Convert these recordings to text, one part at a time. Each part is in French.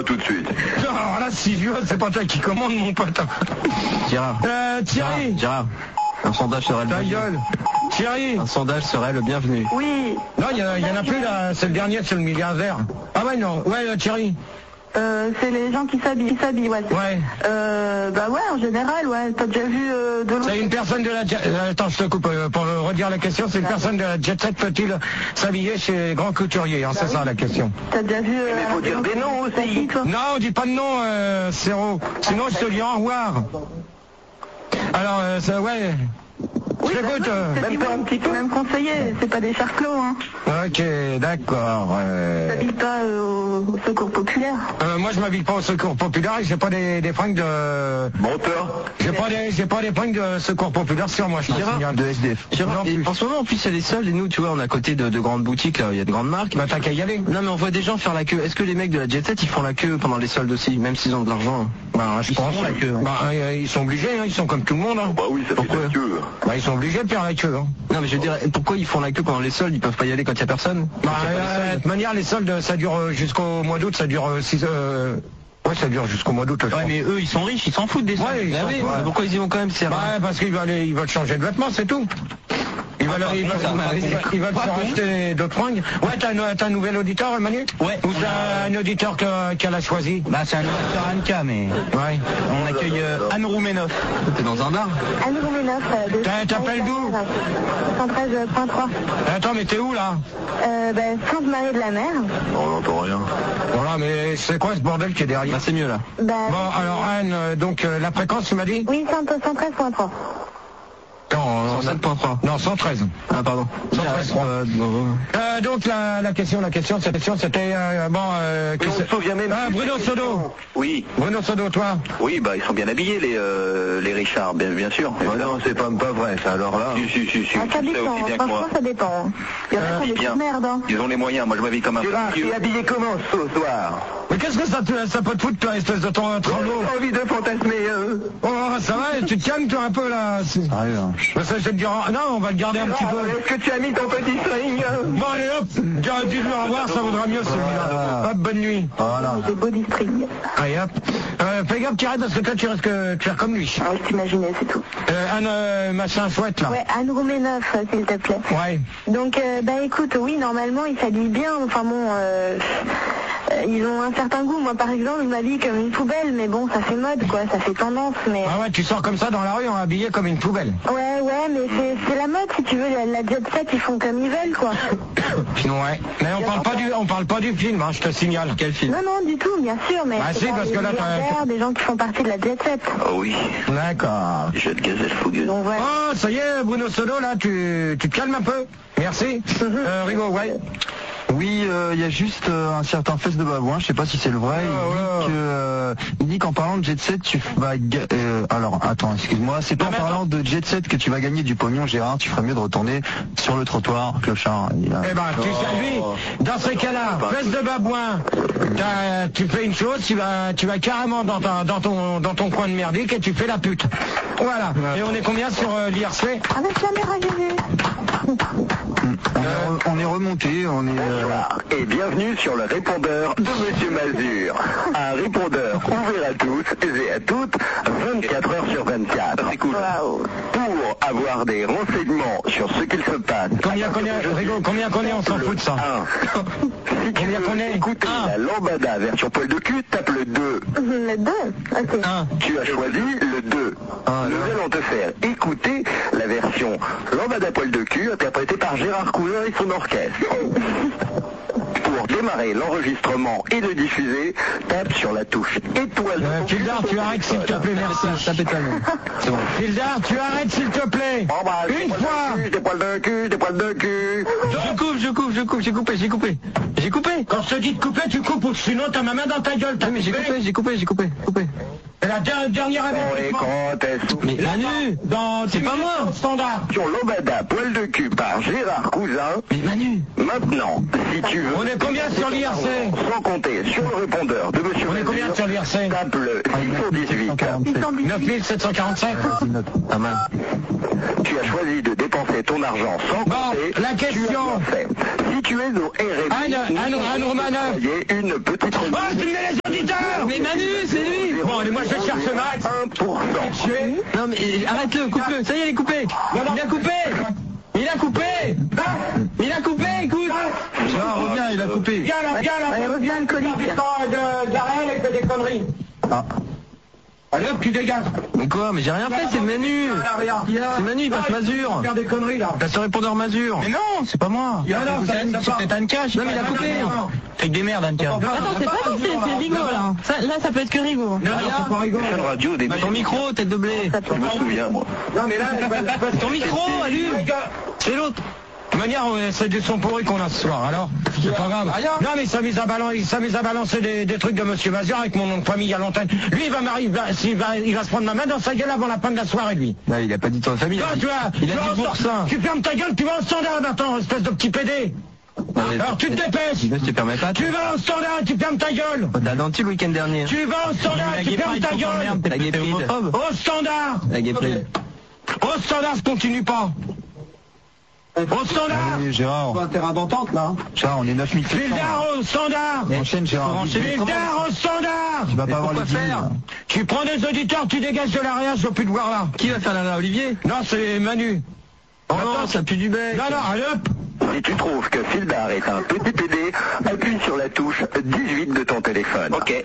tout de suite. Alors là, si je veux, c'est pas toi qui commande, mon pote. Gérard. Thierry. Gérard. Un sondage serait le Ta bienvenu. gueule. Thierry. Un sondage serait le bienvenu. Oui. Non, il y en a plus là, c'est le dernier, c'est le milliardaire. Ah ouais, non, ouais, Thierry. C'est les gens qui s'habillent, ouais. Ouais. Bah ouais, en général, ouais. T'as déjà vu de l'autre. C'est une personne de la attends, je te coupe pour redire la question. C'est une personne de la jet set peut-il s'habiller chez Grand Couturier, c'est ça la question. T'as déjà vu. Mais faut dire des noms aussi. Toi. Non, on dit pas de nom, Céro. Sinon je te dis au revoir. Alors, ouais. Oui, Je t'écoute. même pas un petit peu. Même conseiller, c'est pas des charclos, hein. Ok, d'accord. T'habites pas au secours populaire. Moi je m'habille pas au secours populaire et j'ai pas des fringues de. Menteur. J'ai pas des fringues de secours populaire sur moi, je te signale. De SDF. Gérard, et en ce moment, en plus, elle est seule et nous, tu vois, on est à côté de grandes boutiques, là, il y a de grandes marques. Bah t'as qu'à y aller. Non, mais on voit des gens faire la queue. Est-ce que les mecs de la jet set, ils font la queue pendant les soldes aussi, même s'ils ont de l'argent? Bah je pense. font la queue. Bah ils sont obligés, hein, ils sont comme tout le monde. Hein. Bah oui, ça fait Pourquoi la queue. Bah ils sont obligés de faire la queue. Hein. Non, mais je veux dire, pourquoi ils font la queue pendant les soldes? Ils peuvent pas y aller quand il y a personne? Bah de toute manière les soldes ça dure jusqu'au mois d'août, ça dure 6 ouais, ça dure jusqu'au mois d'août. Ouais, mais eux, ils sont riches, ils s'en foutent des soldes. Ouais, ils s'en foutent, ouais. Pourquoi ils y vont quand même? C'est Bah parce qu'ils veulent changer de vêtements, c'est tout. Ils veulent se racheter d'autres fringues. Ouais, t'as un nouvel auditeur, Manu? Ouais. Ou t'as un auditeur qu'elle a choisi? Bah, c'est un auditeur Anka, mais. Ouais. On accueille Anne Roumenoff. T'es dans un bar? Anne Roumenoff. T'appelles d'où? 113.3. Attends, mais t'es où là? Sainte-Marie de la Mer. On n'entend rien. Voilà, mais c'est quoi ce bordel qui est derrière? Bah, c'est mieux là. Bah, Bon, alors Anne, donc la fréquence, tu m'as dit? oui, 113.3. Non, 107.3. Non, 113. Ah, pardon. 113. Donc la question c'était On se souvient même. Bruno Sodo. Oui. Bruno Sodo, toi? Oui, bah ils sont bien habillés les Richards, bien sûr. Non, c'est pas vrai ça. Alors là. Si. Ça dépend, franchement ça dépend. Il y en a qui bien. font des merde. Hein. Ils ont les moyens. Moi je m'habille comme un. Tu es habillé comment ce soir? Mais qu'est-ce que ça peut te foutre, toi, espèce de ton tremblot? J'ai envie de fantasmer. Oh, ça va, tu te calmes, toi, un peu, là. Ça, je vais te dire, non, on va le garder un petit peu. Est-ce que tu as mis ton petit string? Bon, allez, hop, dis-le au revoir, ça vaudra mieux, celui-là. Hop, bonne nuit. Voilà. Des body string. Allez, hop. Fais gaffe, tu arrêtes, parce que toi, tu risques de faire comme lui. Ah oui, t'imaginais, c'est tout. Anne, machin chouette, là. Ouais, Anne Roumenoff, s'il te plaît. Ouais. Donc, écoute, oui, normalement, ils s'habillent bien. Enfin bon, ils ont un certain goût. Moi, par exemple, je m'habille comme une poubelle, mais bon, ça fait mode, quoi. Ça fait tendance, mais... Ah ouais, tu sors comme ça dans la rue, on est habillé comme une poubelle. Ouais, mais c'est la mode, si tu veux. La jet set, ils font comme ils veulent, quoi. Ouais. Mais on parle pas du film, hein, je te signale. Quel film? Non, du tout, bien sûr, mais... Bah si, parce que là, des gens qui font partie de la jet set. Oh oui. D'accord. Jeune gazelle fougueuse. Donc, voilà. Oh, ça y est, Bruno Sodo, là, tu te calmes un peu. Merci. Rigo, ouais. Oui, il y a juste un certain fesse de babouin, je sais pas si c'est le vrai. Il dit qu'en parlant de jet set, tu vas... alors, attends, excuse-moi, c'est pas en parlant de jet set que tu vas gagner du pognon, Gérard, tu ferais mieux de retourner sur le trottoir, clochard. Eh ben, tu sais, lui, dans ces cas-là, fesse de babouin, tu fais une chose, tu vas carrément dans ton coin de merdique et tu fais la pute. Voilà. Et on est combien sur l'IRC? Avec la mère à Jésus. On est remonté, on est... Et bienvenue sur le répondeur de Monsieur Mazur. Un répondeur ouvert à tous et à toutes, 24 heures sur 24. Wow. Pour avoir des renseignements sur ce qu'il se passe. Combien qu'on est, on s'en fout de ça. Si tu veux écouter la lambada version poil de cul, tape le 2. Le 2. Ok. Tu as choisi le 2. Nous allons te faire écouter la version lambada poil de cul interprétée par Gérard Cousin et son orchestre. Pour démarrer l'enregistrement et le diffuser, tape sur la touche étoile. Fildar, tu arrêtes s'il te plaît, merci. Tapez ta main. C'est bon. Fildar, tu arrêtes s'il te plaît. Une fois. Des poils de cul. J'ai coupé. Quand je te dis de couper, tu coupes, ou sinon t'as ma main dans ta gueule. Mais j'ai coupé. Et la dernière avertissement. Mais Manu, c'est pas moi. Standard. Sur Lambada, poil de cul par Gérard Cousin. Mais Manu. Maintenant, si tu veux... On est combien sur l'IRC? Sans compter sur le répondeur de Monsieur On est combien combien sur l'IRC? Tape le 618. 9745. Pas mal. Tu as choisi de dépenser ton argent sans compter. La question. Tu as bien fait. Si tu es au RMI, Anne Romanov. une petite remise. Oh, tu mets les auditeurs. Mais Manu, c'est lui. Bon, allez, moi je cherche Max. 1%. Non mais arrête-le, coupe-le. Ça y est, il est coupé. Il a coupé. Il a coupé. Il a coupé, écoute. Gérard, reviens, il a coupé. Viens là, revient alcoolique. de la réelle et que des conneries. Ah. Allez hop, tu dégages. Mais quoi? Mais j'ai rien fait, c'est Manu. C'est Manu, il passe Masure. Faire des conneries là. T'as ce répondeur Masure. Mais non, c'est pas moi. C'est peut-être Anka. Non mais il a coupé. Fais que des merdes, Anka. Attends, c'est pas ça, c'est Rigo là. Là, ça peut être que Rigo. Non, c'est pas rigolo. Quelle radio des Ton micro, tête de blé. Je me souviens, moi. Non, mais là, Ton micro, allume. C'est l'autre. De manière, c'est du son pourri qu'on a ce soir, alors c'est pas grave. Non mais il s'amuse à balancer des trucs de Monsieur Mazur avec mon nom de famille à l'antenne. Lui il va se prendre ma main dans sa gueule avant la fin de la soirée lui. Non, il a pas dit ton famille. Toi, Il a dit pour ça. Tu fermes ta gueule, tu vas au standard maintenant, espèce de petit PD. Alors tu te dépêches. Je te permets pas. Tu vas au standard et tu fermes ta gueule. T'as denti le week-end dernier. Tu vas au standard et tu fermes ta gueule. La guépride. Au standard. La guépride. Au standard, je continue pas. Au standard. Oui, Gérard. Un terrain d'entente là. Gérard, on est 9000. Vildar au standard. Enchaîne, Gérard. Vildar au standard. Tu vas pas avoir les faire. Tu prends des auditeurs, tu dégages de l'arrière, je veux plus te voir là. Qui va faire la Olivier? Non, c'est Manu. Oh non, ça pue du bec. Non, allez hop. Si tu trouves que Sildar est un petit PD, appuie sur la touche 18 de ton téléphone. Ok.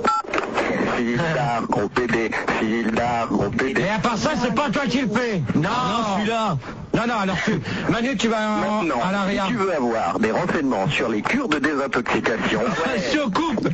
Sildar, gros PD. Sildar, gros PD. Et à part ça, c'est pas toi qui le fais. Non, celui-là. Non, alors Manu, tu vas Maintenant, à l'arrière. si tu veux avoir des renseignements sur les cures de désintoxication, Coupe.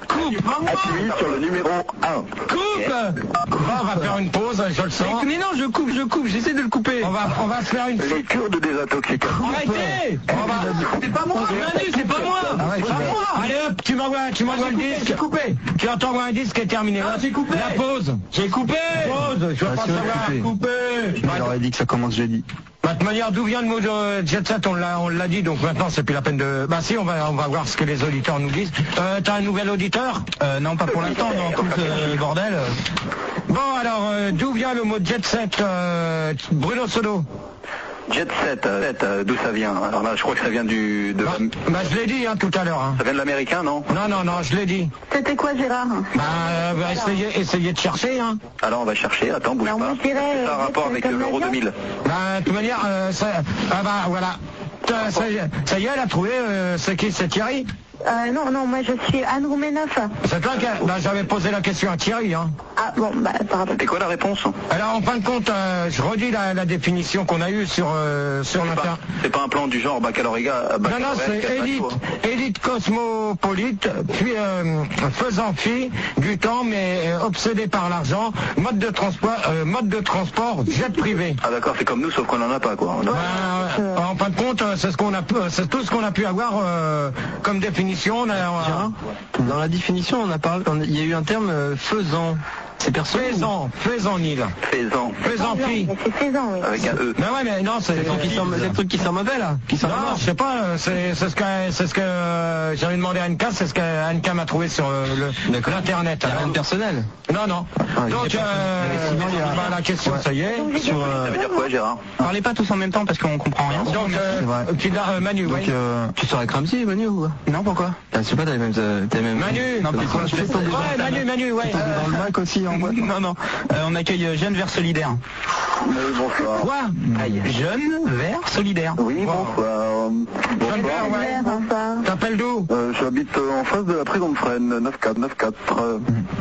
appuie sur le numéro 1. Coupe. On va faire une pause, je le sens. Mais non, je coupe, j'essaie de le couper. On va se faire une... Les cures de désintoxication. Arrêtez. C'est pas moi, Manu, c'est pas moi. C'est pas moi. Allez hop, tu m'envoies le disque. J'ai coupé. Tu t'envoies un disque et terminé. J'ai coupé. La pause. J'ai coupé. Pause. Je veux pas savoir. Coupé. Je leur ai dit que ça commence jeudi. De toute manière, d'où vient le mot de Jet Set, on l'a dit, donc maintenant c'est plus la peine de... Bah si, on va voir ce que les auditeurs nous disent. T'as un nouvel auditeur? Non, pas pour l'instant, non, tout ce bordel. Bon alors, d'où vient le mot Jet Set, Bruno Solo? Jet Set, d'où ça vient? Alors là, je crois que ça vient Bah je l'ai dit tout à l'heure. Ça vient de l'américain, non? Non, je l'ai dit. C'était quoi, Gérard? Essayez de chercher, Alors on va chercher, attends, bouge Alors, pas. moi, je dirais, C'est un rapport avec l'Euro 2000. Bah de toute manière, voilà. Ça y est, elle a trouvé, c'est qui? C'est Thierry? Non, moi je suis Anne Roumenov. C'est toi qui... Bah j'avais posé la question à Thierry, Ah bon, bah pardon. C'était quoi la réponse? Alors en fin de compte, je redis la définition qu'on a eue sur l'internet. C'est pas un plan du genre baccalauréat. Non, c'est élite cosmopolite, puis faisant fi du temps, mais obsédé par l'argent, mode de transport, jet privé. Ah d'accord, c'est comme nous, sauf qu'on en a pas, quoi. En fin de compte, c'est tout ce qu'on a pu avoir comme définition. Dans la définition, on a parlé, il y a eu un terme faisant. C'est perso. Faisan Nil. Faisan fille. C'est Faisan, oui. Avec un E. Mais ouais, mais non, c'est le truc qui sort mauvais là. Non, je sais pas, c'est ce que j'avais demandé à Anka, c'est ce qu'Anka m'a trouvé sur l'internet. Il y a rien de personnel. Non. Donc la question, ça y est. Ça veut dire quoi, Gérard? Parlez pas tous en même temps parce qu'on comprend rien. Donc Manu, oui. Tu sors avec Ramsey, Manu ou quoi? Non, pourquoi? Je sais pas, t'as les mêmes. Manu. Non, Manu, ouais. Dans le bac aussi. Non. On accueille Jeunes Verts Solidaires. Bonsoir. Quoi? Jeunes Verts Solidaires. Oui, bonsoir. Bonsoir. T'appelles d'où? J'habite en face de la prison de Fresnes, 94.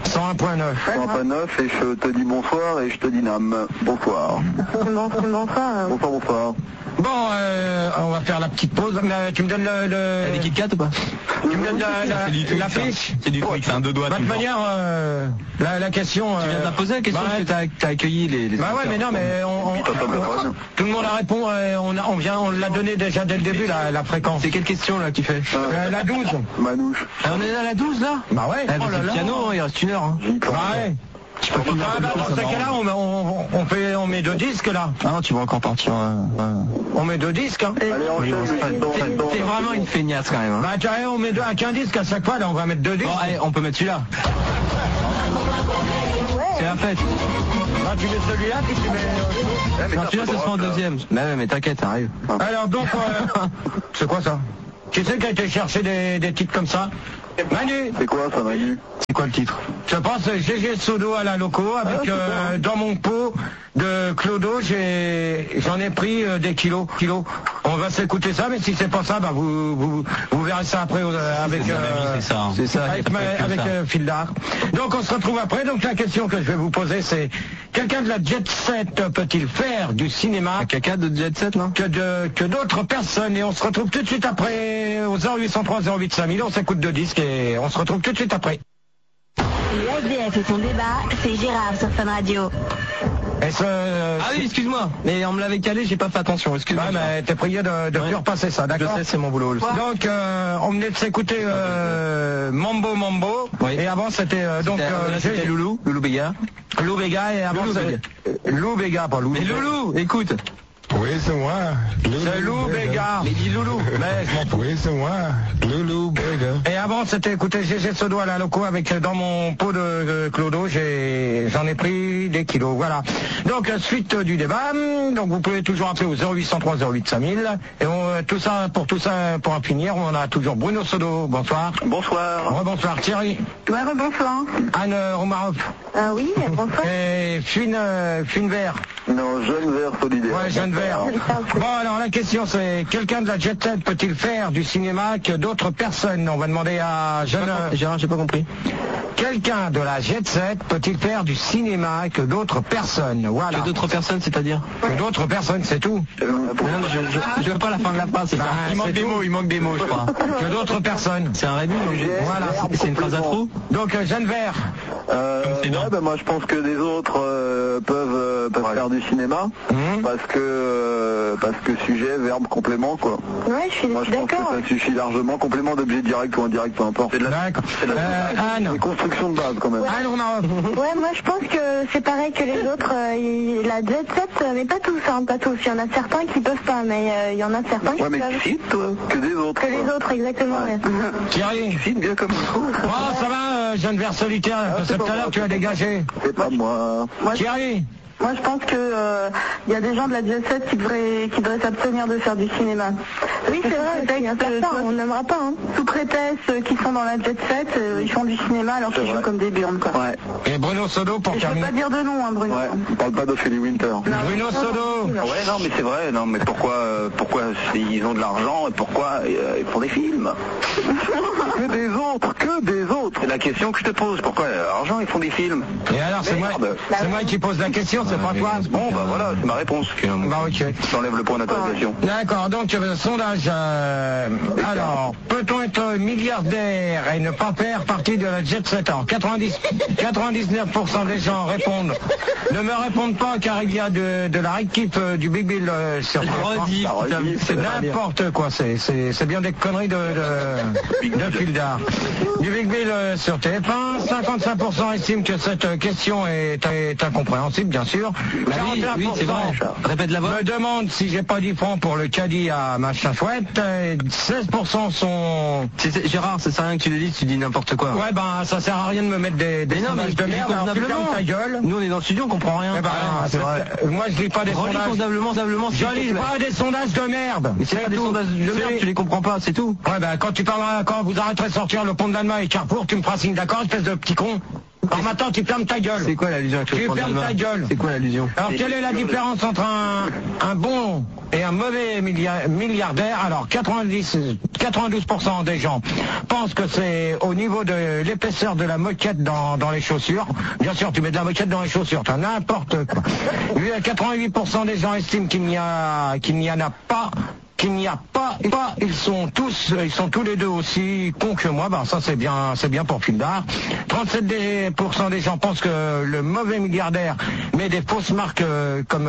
101.9. Et je te dis bonsoir et je te dis Nam. Bonsoir. Bonsoir. Bon, on va faire la petite pause. Tu me donnes T'as des Kit Kat ou pas? Tu me donnes la fiche? C'est du truc, c'est un deux doigts. De toute manière, la question... Tu viens de la poser la question que t'as accueilli les... Bah ouais, mais non, mais tout le monde a répondu, on l'a donné déjà dès le début, la fréquence. C'est quelle question là que tu fais? La 12. Manouche. On est à la 12 là? Bah ouais. Oh là là. Piano, il reste 1 heure. Bah ouais. Dans ce cas-là, on met 2 disques là. Ah non, tu vas encore partir. On met 2 disques. Allez, T'es vraiment une feignasse quand même. Bah on met 2 avec un disque à chaque fois, là on va mettre 2 disques. Bon, allez, on peut mettre celui-là. C'est la fête. Ah, tu mets celui-là, puis tu mets... Non, celui-là, ce sera en deuxième. Mais t'inquiète, ça arrive. Alors donc, c'est quoi ça? Tu sais qu'il a été chercher des titres comme ça? Manu, C'est quoi ça, Manu? C'est quoi le titre? je pense GG Sodo à la loco avec dans mon pot de Clodo, j'en ai pris des kilos. On va s'écouter ça, mais si c'est pas ça, bah vous verrez ça après avec C'est ça. avec Fildar. Donc on se retrouve après. Donc la question que je vais vous poser, c'est quelqu'un de la Jet Set peut-il faire du cinéma Caca de Jet Set, non? que d'autres personnes? Et on se retrouve tout de suite après au 0803 08 5000. On s'écoute deux disques et on se retrouve tout de suite après. SDF et son débat, c'est Gérard sur Fun Radio. Ah oui, excuse-moi, mais on me l'avait calé, j'ai pas fait attention, excuse-moi. Ouais, mais t'es prié de plus repasser ça, d'accord? Je sais, c'est mon boulot. Donc, on venait de s'écouter Mambo, oui. et avant c'était c'était Loulou Béga. Lou Béga, et avant Lou Béga, pas Lou. Mais Loulou, écoute. Oui, c'est moi. C'est Lou Béga. Mais dis Loulou. Mais je m'en fous. Oui, c'est moi. Loulou Béga. Et avant, c'était écouter GG Sodo à la loco avec dans mon pot de Clodo, j'en ai pris des kilos. Voilà. Donc, suite du débat. Donc, vous pouvez toujours appeler au 0803 08 5000. Et tout ça, pour en finir, on a toujours Bruno Sodo. Bonsoir. Bonsoir. Bonsoir Thierry. Ouais, bonsoir. Anne Romaroff. Oui, bonsoir. Et Fune Vert. Non, jeune vert solidaire. Ouais, jeune vert. Bon, alors la question c'est, quelqu'un de la Jet Set peut-il faire du cinéma que d'autres personnes? On va demander à jeune... Gérard, j'ai pas compris. Quelqu'un de la Jet Set peut-il faire du cinéma que d'autres personnes? Voilà. Que d'autres personnes, c'est-à-dire? Que d'autres personnes, c'est tout. Je veux pas la fin de la phrase, c'est ça. Il manque des mots, je crois. Que d'autres personnes. C'est un rébut, Voilà. C'est une phrase à trop. Donc, jeune vert. Moi je pense que des autres peuvent faire du cinéma parce que sujet, verbe, complément quoi. Ouais, je suis Moi je pense d'accord. que ça suffit largement, complément d'objet direct ou indirect, peu importe. C'est de D'accord. Anne. des constructions de base quand même. Anne Romaroff. Ouais, moi je pense que c'est pareil que les autres. La Jet Set, mais pas tous, hein, pas tous. Il y en a certains qui peuvent pas, mais il y en a certains qui Ouais, mais peuvent. qui cite toi? Que des autres. Que les autres, exactement. Ouais. Thierry. Cite bien comme il faut. Oh, ça va, jeune vert solitaire, parce que c'est tout pas à l'heure moi. tu as dégagé. C'est pas moi. Thierry. Moi, je pense que il y a des gens de la Jet Set qui devraient s'abstenir de faire du cinéma. Oui, c'est vrai, il y a certains, on n'aimera pas. Hein. Sous prétexte qu'ils sont dans la Jet Set, ils font du cinéma alors qu'ils jouent comme des burnes, quoi. Ouais. Et Bruno Sodo pour Et je peux terminer. pas dire de nom, hein, Bruno. Ouais. On parle pas d'Ophélie Winter. Bruno Sodo. Ouais, non, mais c'est vrai. Non, mais pourquoi ils ont de l'argent et pourquoi ils font des films? Que des autres. C'est la question que je te pose. Pourquoi l'argent ils font des films? Et alors, c'est moi qui pose la question, c'est pas toi. Bon, bah voilà, c'est ma réponse. Bah ok. J'enlève le point d'interrogation. D'accord, donc sondage. Alors, peut-on être milliardaire et ne pas faire partie de la Jet Set? Alors, 99% des gens répondent. Ne me répondent pas car il y a de la rééquipe du Big Bill sur TF1. C'est n'importe quoi, c'est bien des conneries de Fildar. Du Big Bill sur TF1, 55% estiment que cette question est incompréhensible, bien sûr. Oui, c'est vrai. Répète la voix. Me demande si j'ai pas 10 francs pour le caddie à machin chouette. 16% sont... Gérard, ça sert à rien que tu le dises, tu dis n'importe quoi. Ouais, ben ça sert à rien de me mettre des sondages de merde. Alors, tu fermes ta gueule. Nous on est dans le studio, on comprend rien. Eh ben, c'est vrai. Moi je lis pas des sondages. Je lis pas des sondages de merde. Mais c'est pas des sondages de merde, tu les comprends pas, c'est tout. Ouais, ben quand vous arrêterez de sortir le pont de l'Allemagne et Carrefour, tu me feras signe, d'accord, espèce de petit con. Alors maintenant tu fermes ta gueule. C'est quoi l'allusion avec le Tu pont de fermes l'Allemagne? ta gueule. C'est quoi l'allusion? Alors quelle est la différence entre un bon et un mauvais milliardaire? Alors 92% des gens pensent que c'est au niveau de l'épaisseur de la moquette dans les chaussures. Bien sûr, tu mets de la moquette dans les chaussures, t'as n'importe quoi. 88% des gens estiment qu'il n'y en a pas. Ils sont tous les deux aussi cons que moi. Ben ça c'est bien pour Fildar. 37% des gens pensent que le mauvais milliardaire met des fausses marques comme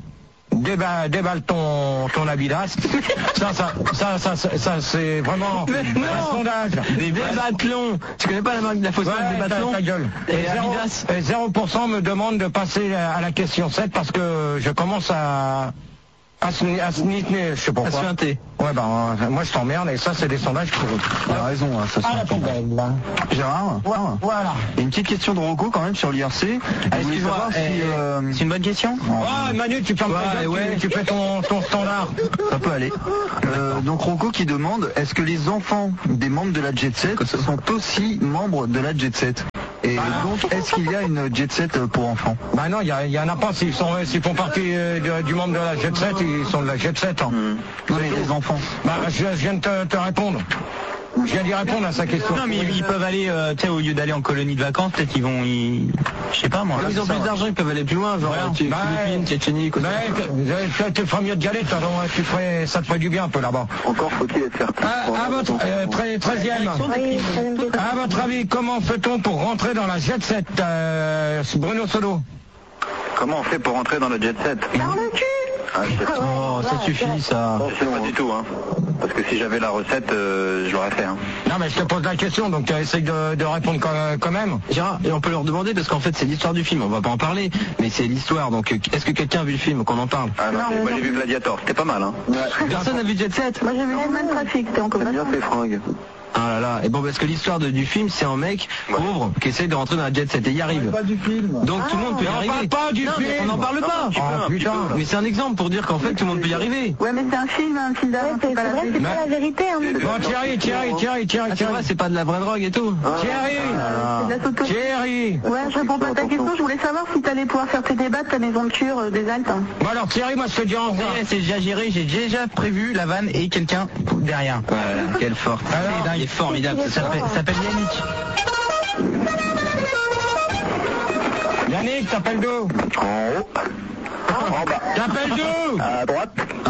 déballe ton Abidas. Ça c'est vraiment un sondage. Des Débathlon. Tu connais pas la marque de la fausse marque Débathlon? Ta gueule. Et 0% me demande de passer à la question 7 parce que je commence à je sais pas quoi. Ouais, moi je t'emmerde et ça c'est des sondages pour eux. T'as raison, hein, ça Ah, la poubelle, là. Gérard, Voilà. une petite question de Rocco quand même sur l'IRC. Excuse-moi, c'est une bonne question. Ouais, Manu, tu fermes ta gueule, tu fais ton standard. Ça peut aller. Donc Rocco qui demande, est-ce que les enfants des membres de la Jet Set sont aussi membres de la Jet Set? Et donc, est-ce qu'il y a une Jet Set pour enfants? Bah non, il y en a pas. S'ils font partie du membre de la Jet Set, ils sont de la Jet Set. Hein. Non, mais les enfants. Bah, je viens de te répondre. Je viens d'y répondre à sa question. Non, mais ils peuvent aller, tu sais, au lieu d'aller en colonie de vacances, peut-être qu'ils vont je sais pas moi. Ils ont plus d'argent, ils peuvent aller plus loin, genre Philippines, Tchétchénie, quoi. Tu feras mieux de galer, ça te ferait du bien un peu là-bas. Encore faut-il être certain. À votre 13e. À votre avis, comment fait-on pour rentrer dans la Jet Set, Bruno Solo? Comment on fait pour rentrer dans la Jet Set? Par le cul. Oh, ça suffit, ça. C'est pas du tout, hein. Parce que si j'avais la recette, je l'aurais fait, hein. Non, mais je te pose la question, donc essaye de répondre quand même. Gérard, et on peut leur demander, parce qu'en fait, c'est l'histoire du film, on va pas en parler, mais c'est l'histoire, donc est-ce que quelqu'un a vu le film, qu'on en parle? Ah non, moi j'ai vu Gladiator, c'était pas mal, hein. Personne n'a vu Jet Set? Moi j'ai vu Human Traffic, c'était en commun. Bien fait, fringues. Ah là là, et bon, parce que l'histoire du film, c'est un mec pauvre qui essaie de rentrer dans la Jet Set et y arrive. Pas du film. Donc tout le monde peut y arriver. On parle pas du film. On n'en parle pas. Oh putain. Mais c'est un exemple pour dire qu'en fait tout le monde peut y arriver. Ouais, mais c'est un film d'avant, c'est pas la vérité. Hein, mais... Bon, Thierry. C'est pas de la vraie drogue et tout. Thierry. C'est de la photo. Thierry. Ouais, je réponds pas à ta question, je voulais savoir si t'allais pouvoir faire tes débats de ta maison de cure des Alpes. Bon alors Thierry, moi je te dis en revoir. C'est déjà géré, j'ai déjà prévu la vanne et quelqu'un derrière. Voilà, quelle forte. Il est formidable. Ça s'appelle Yannick. Yannick, t'appelles d'où? En haut. En bas. T'appelles d'où? À droite.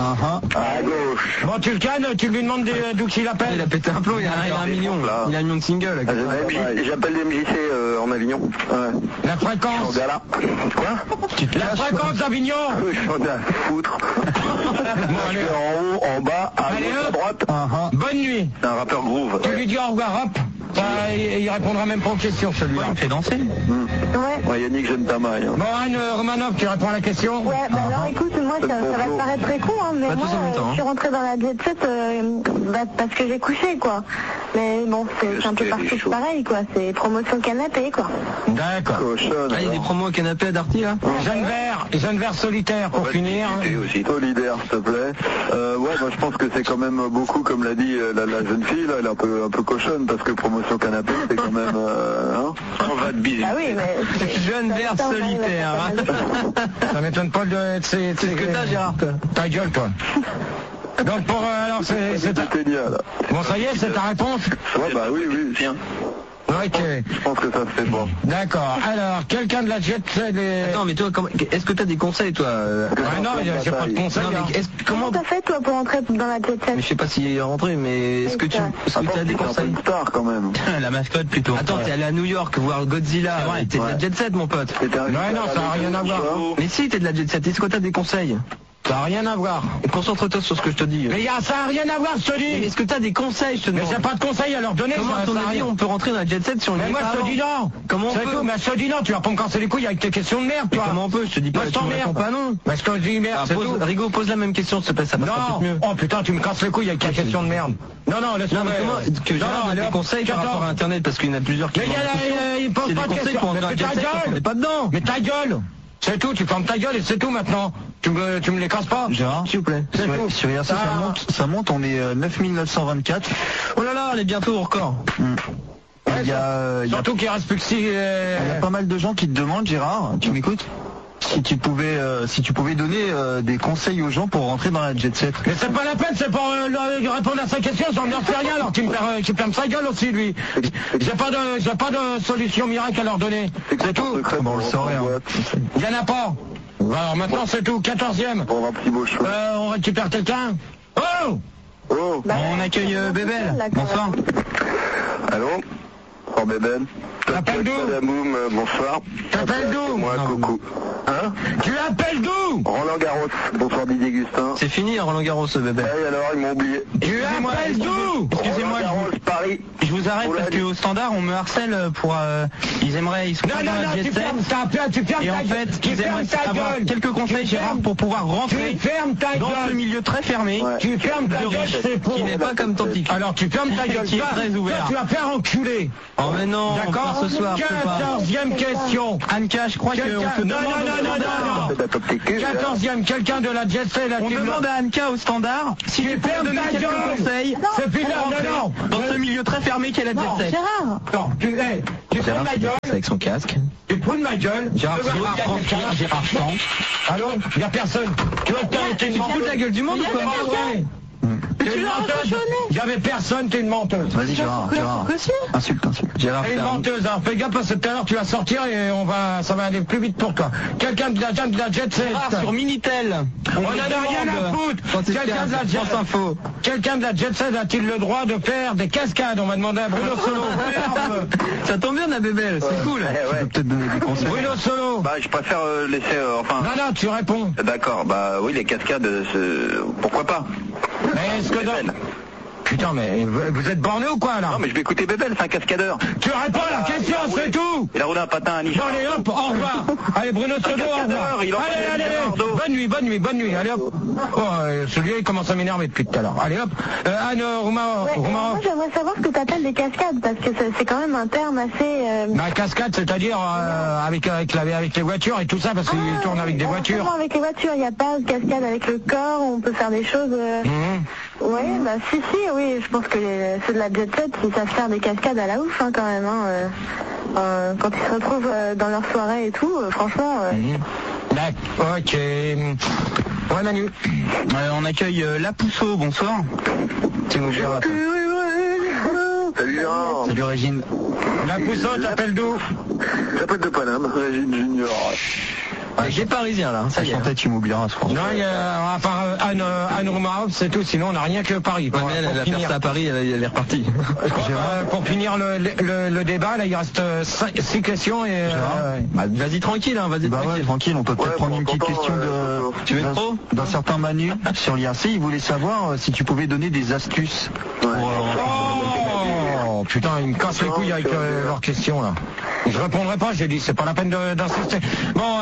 À gauche. Bon, tu le cannes, tu lui demandes d'où qu'il appelle. Il a pété un plomb, il a un million. Il a un million de singles. J'appelle des MJC en Avignon. Ouais. La fréquence. Là. Quoi? La fréquence d'Avignon. J'en ai à foutre. Bon, allez. En haut, en bas, à Allez, gauche, à hop. droite. Bonne nuit. C'est un rappeur groove. Tu lui dis au revoir, hop. Il répondra même pas aux questions, celui-là. Il me fait danser. Ouais. Yannick, j'aime ta maille. Bon, Anne Romanov, tu réponds à la question? Ouais, bah alors écoute, moi ça va te paraître très con, hein, mais Pas moi tous en même temps, je suis rentrée dans la Jet Set parce que j'ai couché, quoi. Mais bon, c'est un peu partout pareil, quoi. C'est promotion canapé, quoi. D'accord. Cochonne. Il y a des promos au canapé à Darty là. Jeune vert solitaire pour finir. Et aussi solidaire, s'il te plaît. Ouais, moi je pense que c'est quand même beaucoup, comme l'a dit la jeune fille, là, elle est un peu cochonne, parce que promotion canapé, c'est quand même... hein, on va te biser. Ah oui, mais... Jeune vert solitaire. Ça m'étonne pas de... C'est ce que t'as, Gérard. Ta gueule, toi. Donc pour... alors c'est génial. Bon, ça y est, c'est ta réponse? Ouais, bah oui, tiens. Ok. Je pense que ça se fait pas. D'accord. Alors, quelqu'un de la Jet Set... Attends, mais toi, est-ce que t'as des conseils, toi? Ah non, j'ai pas de conseils. Non, mais Comment t'as fait, toi, pour entrer dans la Jet Set? Mais je sais pas s'il est rentré, mais est-ce que tu as des conseils? Une star quand même. La mascotte plutôt. Attends, t'es allé à New York voir Godzilla. T'es de la Jet Set, mon pote. Ouais, non, ça n'a rien à voir. Mais si, t'es de la Jet Set. Est-ce que t'as des conseils? Ça n'a rien à voir. Concentre-toi sur ce que je te dis. Mais ça n'a rien à voir, je te dis. Est-ce que t'as des conseils, je te demande? Mais j'ai pas de conseils à leur donner. Comment, à ton avis, on peut rentrer dans la Jet Set si on y est pas? Mais moi, je te dis non. Comment on peut? Mais je te dis non, tu vas pas me casser les couilles avec tes questions de merde, toi. Comment on peut? Je te dis pas, tu me réponds pas non. Mais je te dis merde, c'est tout. Rigo, pose la même question, s'il te plaît, ça passera peut-être mieux. Oh putain, tu me casses les couilles avec tes questions de merde. Non, laisse-moi. Non, mais comment, que Gérard donne des conseils par rapport à Internet, parce qu'il y en a plusieurs qui... Mais il pose pas de questions. Mais ta gueule. On n'est pas dedans. Mais ta gueule. C'est tout, tu fermes ta gueule et c'est tout maintenant. Tu me les casses pas. Gérard, s'il vous plaît. Sur IRC, ça monte, on est 9924. Oh là là, on est bientôt au record. Surtout qu'il reste plus que 6... Il y a pas mal de gens qui te demandent, Gérard, tu m'écoutes? Si tu pouvais donner des conseils aux gens pour rentrer dans la Jet Set. Mais c'est pas la peine, c'est pour répondre à sa question, j'en sais rien, alors tu me fermes sa gueule aussi, lui. J'ai pas de solution miracle à leur donner. C'est tout. Bon, on le saurait, hein. Il y en a pas. Alors maintenant c'est tout, 14e. Bon, un petit beau chou. On récupère quelqu'un. Oh, On accueille Bébel. Bonsoir. Allô? Fort Bébel. T'appelles d'où? Madame Oum, bonsoir. T'appelles d'où? Moi, coucou. Hein? Tu appelles d'où? Roland Garros. Bonsoir Didier Gustin. C'est fini Roland Garros, bébé. Ouais, alors, ils m'ont oublié. Tu appelles d'où? Excusez-moi, Roland Garros, Paris. je vous arrête parce qu'au standard, on me harcèle pour... ils sont Non, pas non, dans la non, tu jet set. fermes ta Et en fait, tu ils fermes aimeraient ta avoir gueule. quelques conseils, Gérard, pour pouvoir rentrer Tu fermes ta dans ce gueule. milieu très fermé. Ouais. Tu fermes ta gueule, c'est pour. Qui n'est pas comme ton petit. Alors tu fermes ta gueule, Qui est toi, très ouvert. toi, tu vas faire enculer. Oh mais non, D'accord? ce soir, je peux pas. 14e question. Anka, je crois qu'on Quelqu'un- se non, demande non, non, au non, standard. non, C'est de la top technique. 14e, quelqu'un de la jet set, On demande à Anka au standard si tu peux fermes donner ta quelques gueule. conseils C'est plus pour là, rentrer non, non. dans ce milieu très fermé qu'est la jet set. Gérard, Non, tu fermes ta gueule, Avec son casque. tu te fous de ma gueule. Gérard Tu veux voir Gérard quelqu'un? Gérard chante. Allô? Y a personne. Tu vas t'arrêter de Tu te fous de la gueule du monde ou quoi? Ouais. T'es une menteuse. Y avait personne, t'es une menteuse. Vas-y Gérard, Insulte. Gérard, T'es une menteuse, hein. Fais gaffe parce que tout à l'heure tu vas sortir et ça va aller plus vite pour toi. Quelqu'un de la jet set. Gérard sur Minitel. On n'en a rien à foutre. Quelqu'un de la jet Info. Quelqu'un de la jet set a-t-il le droit de faire des cascades? On va demander à Bruno Solo. Ça tombe bien, la bébelle, c'est cool. Ouais. Tu peux peut-être donner des conseils. Bruno Solo. Bah, je préfère laisser, enfin... Non, non, tu réponds. D'accord, bah oui, les cascades, pourquoi pas? Mais est-ce que dans... Putain, mais vous êtes borné ou quoi, là? Non, mais je vais écouter Bébel, c'est un cascadeur. Tu réponds à la question, c'est tout. Il a roulé un patin à niche. Bon, allez, hop, au revoir. Allez, Bruno Solo, au revoir. Il en fait Allez, des Leonardo. bonne nuit, allez, hop. Oh, celui-là, il commence à m'énerver depuis tout à l'heure. Allez, hop. Anne, Romain, moi j'aimerais savoir ce que tu appelles des cascades, parce que c'est quand même un terme assez... La cascade, c'est-à-dire avec les voitures et tout ça, parce qu'il tourne avec des voitures. Seulement avec les voitures, il n'y a pas de cascade avec le corps, on peut faire des choses... Oui, bah si, oui, je pense que ceux de la jet set, ils savent faire des cascades à la ouf, hein, quand même, hein. Quand ils se retrouvent dans leur soirée et tout, franchement... D'accord, ok. Ouais, Manu. On accueille La Pousseau, bonsoir. C'est mon Gérard. Salut Gérard. Salut Régine. La Pousseau, t'appelles d'où? J'appelle de Paname, Régine Junior. J'ai parisien là, ça Ça y est. chantait Tu m'oublieras, je crois. Non, il y a, à part Anne Romain, c'est tout, sinon on n'a rien que Paris. Ouais, mais elle a percé à Paris, elle est repartie. Pour finir le débat, là, il reste 6 questions et... Vas-y tranquille, hein, vas-y Bah ouais, tranquille. tranquille, on peut peut-être Ouais, prendre bon, une petite content, question de... Tu veux trop d'un certain Manu sur l'IRC. Il voulait savoir si tu pouvais donner des astuces pour... Oh, putain, ils me cassent les couilles avec leurs questions, là. Je répondrai pas, j'ai dit, c'est pas la peine d'insister. Bon,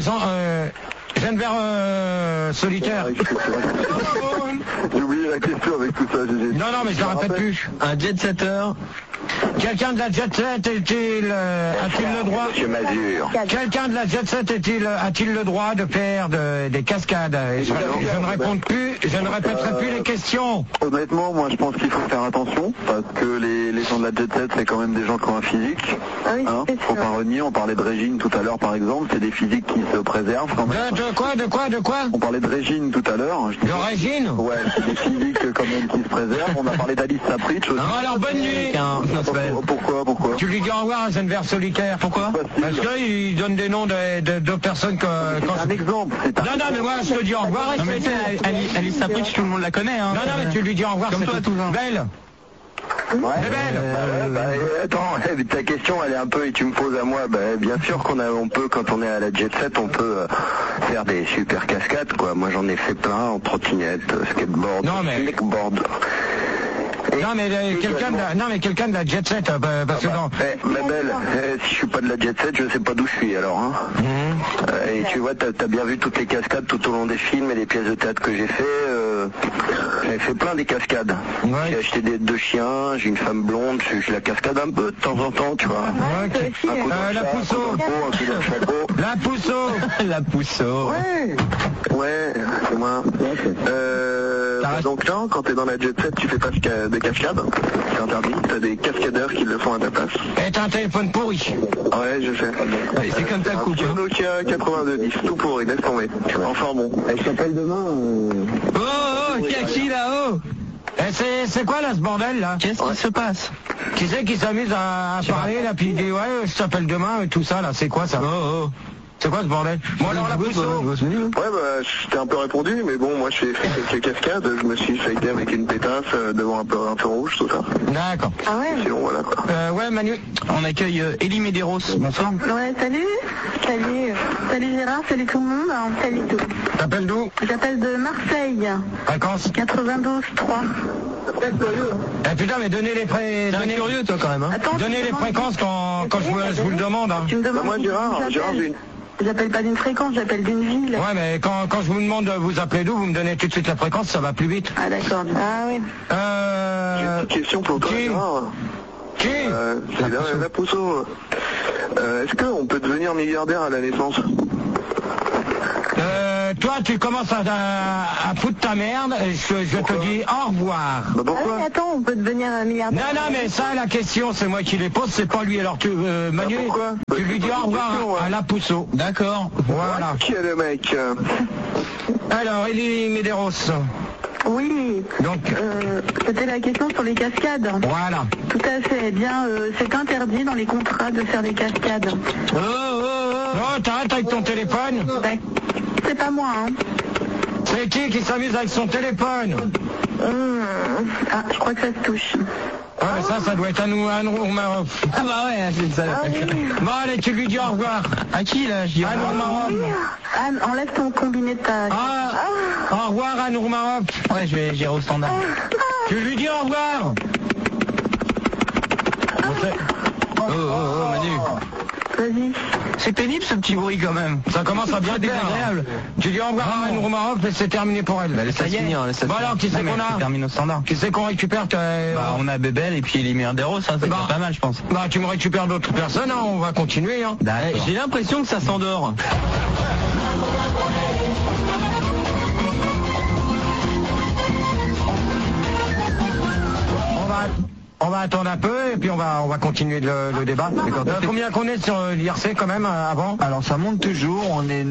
Geneviève solitaire. J'ai oublié la question avec tout ça, GG. Non, mais je la répète plus. Un jet setter. Quelqu'un de la jet set a-t-il le droit... Monsieur Mazur. Quelqu'un de la jet set a-t-il le droit de faire des cascades? Je ne réponds plus, je ne répéterai plus les questions. Honnêtement, moi je pense qu'il faut faire attention, parce que les gens de la jet set, c'est quand même des gens qui ont un physique. Ah oui, c'est Faut sûr. pas renier, on parlait de Régine tout à l'heure par exemple, c'est des physiques qui se préservent quand même. De quoi? On parlait de Régine tout à l'heure. De Régine? Ouais, c'est des physiques quand même qui se préservent. On a parlé d'Alice Sapritch aussi. Alors, bonne nuit. Pourquoi Tu lui dis au revoir à Geneviève solitaire. Pourquoi? Parce qu'il donne des noms de personnes que... Un exemple, c'est un... Non, mais moi je te dis au revoir. Non mais tu sais, Alice Sapritch, tout le monde la connaît, hein. Non, mais tu lui dis au revoir. Comme toi, tout. Touzin. Belle. Ouais, Belle. attends, ta question elle est un peu et tu me poses à moi. Bien sûr on peut, quand on est à la jet set, on peut faire des super cascades quoi. Moi j'en ai fait plein en trottinette, skateboard, wakeboard. Non mais quelqu'un de la jet set parce que non. Ma belle, si je suis pas de la jet set, je sais pas d'où je suis alors. Hein. Et tu vois, t'as bien vu toutes les cascades tout au long des films et des pièces de théâtre que j'ai fait. J'ai fait plein des cascades. Ouais. J'ai acheté deux chiens, j'ai une femme blonde, je la cascade un peu de temps en temps, tu vois. Ok. Un coup dans le La chat, Pousseau. un coup dans le pot, un coup dans le chapeau. La Pousseau. La Pousseau. Ouais, c'est moi. Donc là, quand t'es dans la jet set, tu fais pas de cascades. C'est interdit. T'as des cascadeurs qui le font à ta place. Et t'as un téléphone pourri. Ouais, je sais. C'est comme ta coupe. Un Nokia 8210, tout pourri, laisse tomber. Enfin bon. Elle s'appelle demain. Oh, Kaki là-haut. C'est quoi là ce bordel là? Qu'est-ce qui se passe? Qui c'est qui s'amuse à parler là puis il dit ouais je t'appelle demain et tout ça là, c'est quoi ça? C'est quoi ce bordel? Bon alors la Pouceau. Ouais, bah, je t'ai un peu répondu, mais bon, moi, je fais quelques cascades, je me suis fighté avec une pétasse devant un feu rouge, tout ça. D'accord. Ah ouais? Sinon, voilà, quoi. Ouais, Manu. On accueille Elie Medeiros. Bonsoir. Ouais, salut. Salut Gérard, salut tout le monde. Salut tout. T'appelles d'où? J'appelle de Marseille. Fréquence? 92.3. Eh putain, mais donnez les T'es curieux, toi, quand même, hein. Attends, donnez les fréquences quand je vous le demande. Hein. Tu me demandes. Moi, Gérard, j'ai une... J'appelle pas d'une fréquence, j'appelle d'une ville. Ouais, mais quand je vous demande de vous appeler d'où, vous me donnez tout de suite la fréquence, ça va plus vite. Ah d'accord. Ah oui. J'ai une petite question pour toi, Qui? Gérard. Qui? C'est la Pouceau. Est-ce qu'on peut devenir milliardaire à la naissance? Toi, tu commences à foutre ta merde, et je te dis au revoir. Bah Ah pourquoi? oui, attends, on peut devenir milliardaire. Non, mais ça, la question, c'est moi qui les pose, c'est pas lui. Alors, Manu, pourquoi? tu lui dis au revoir à la Pouceau. D'accord. Voilà. Qui est le mec? Alors, Elie Medeiros. Oui. Donc, C'était la question sur les cascades. voilà. Tout à fait. Eh bien, c'est interdit dans les contrats de faire des cascades. Oh, t'arrêtes avec ton téléphone. Ouais. C'est pas moi, hein. C'est qui s'amuse avec son téléphone? Ah, je crois que ça se touche. Ouais, mais ça doit être à nous. Ah bah ouais, c'est ça. Ah oui. Bon, allez, tu lui dis au revoir. À qui, là? Je dis À Nourmarov. Anne, enlève ton combiné de ta... Au revoir à Nourmarov. Ouais, je vais gérer au standard. Tu lui dis au revoir. Oh, Manu. Vas-y. C'est pénible, ce petit bruit, quand même. Ça commence à bien désagréable. désagréable. Tu dis au revoir à Nourmarov et c'est terminé pour elle. Ça y est. Bon alors, qui c'est qu'on a? Termine au standard. Qui c'est qu'on récupère? Bah, on a Bébel et puis Elie Medeiros, hein, c'est pas mal, je pense. Bah, tu me récupères d'autres personnes, hein, on va continuer. Hein. J'ai l'impression que ça s'endort. On va attendre un peu et puis on va continuer le débat. Combien qu'on est sur l'IRC quand même avant? Alors ça monte toujours, on est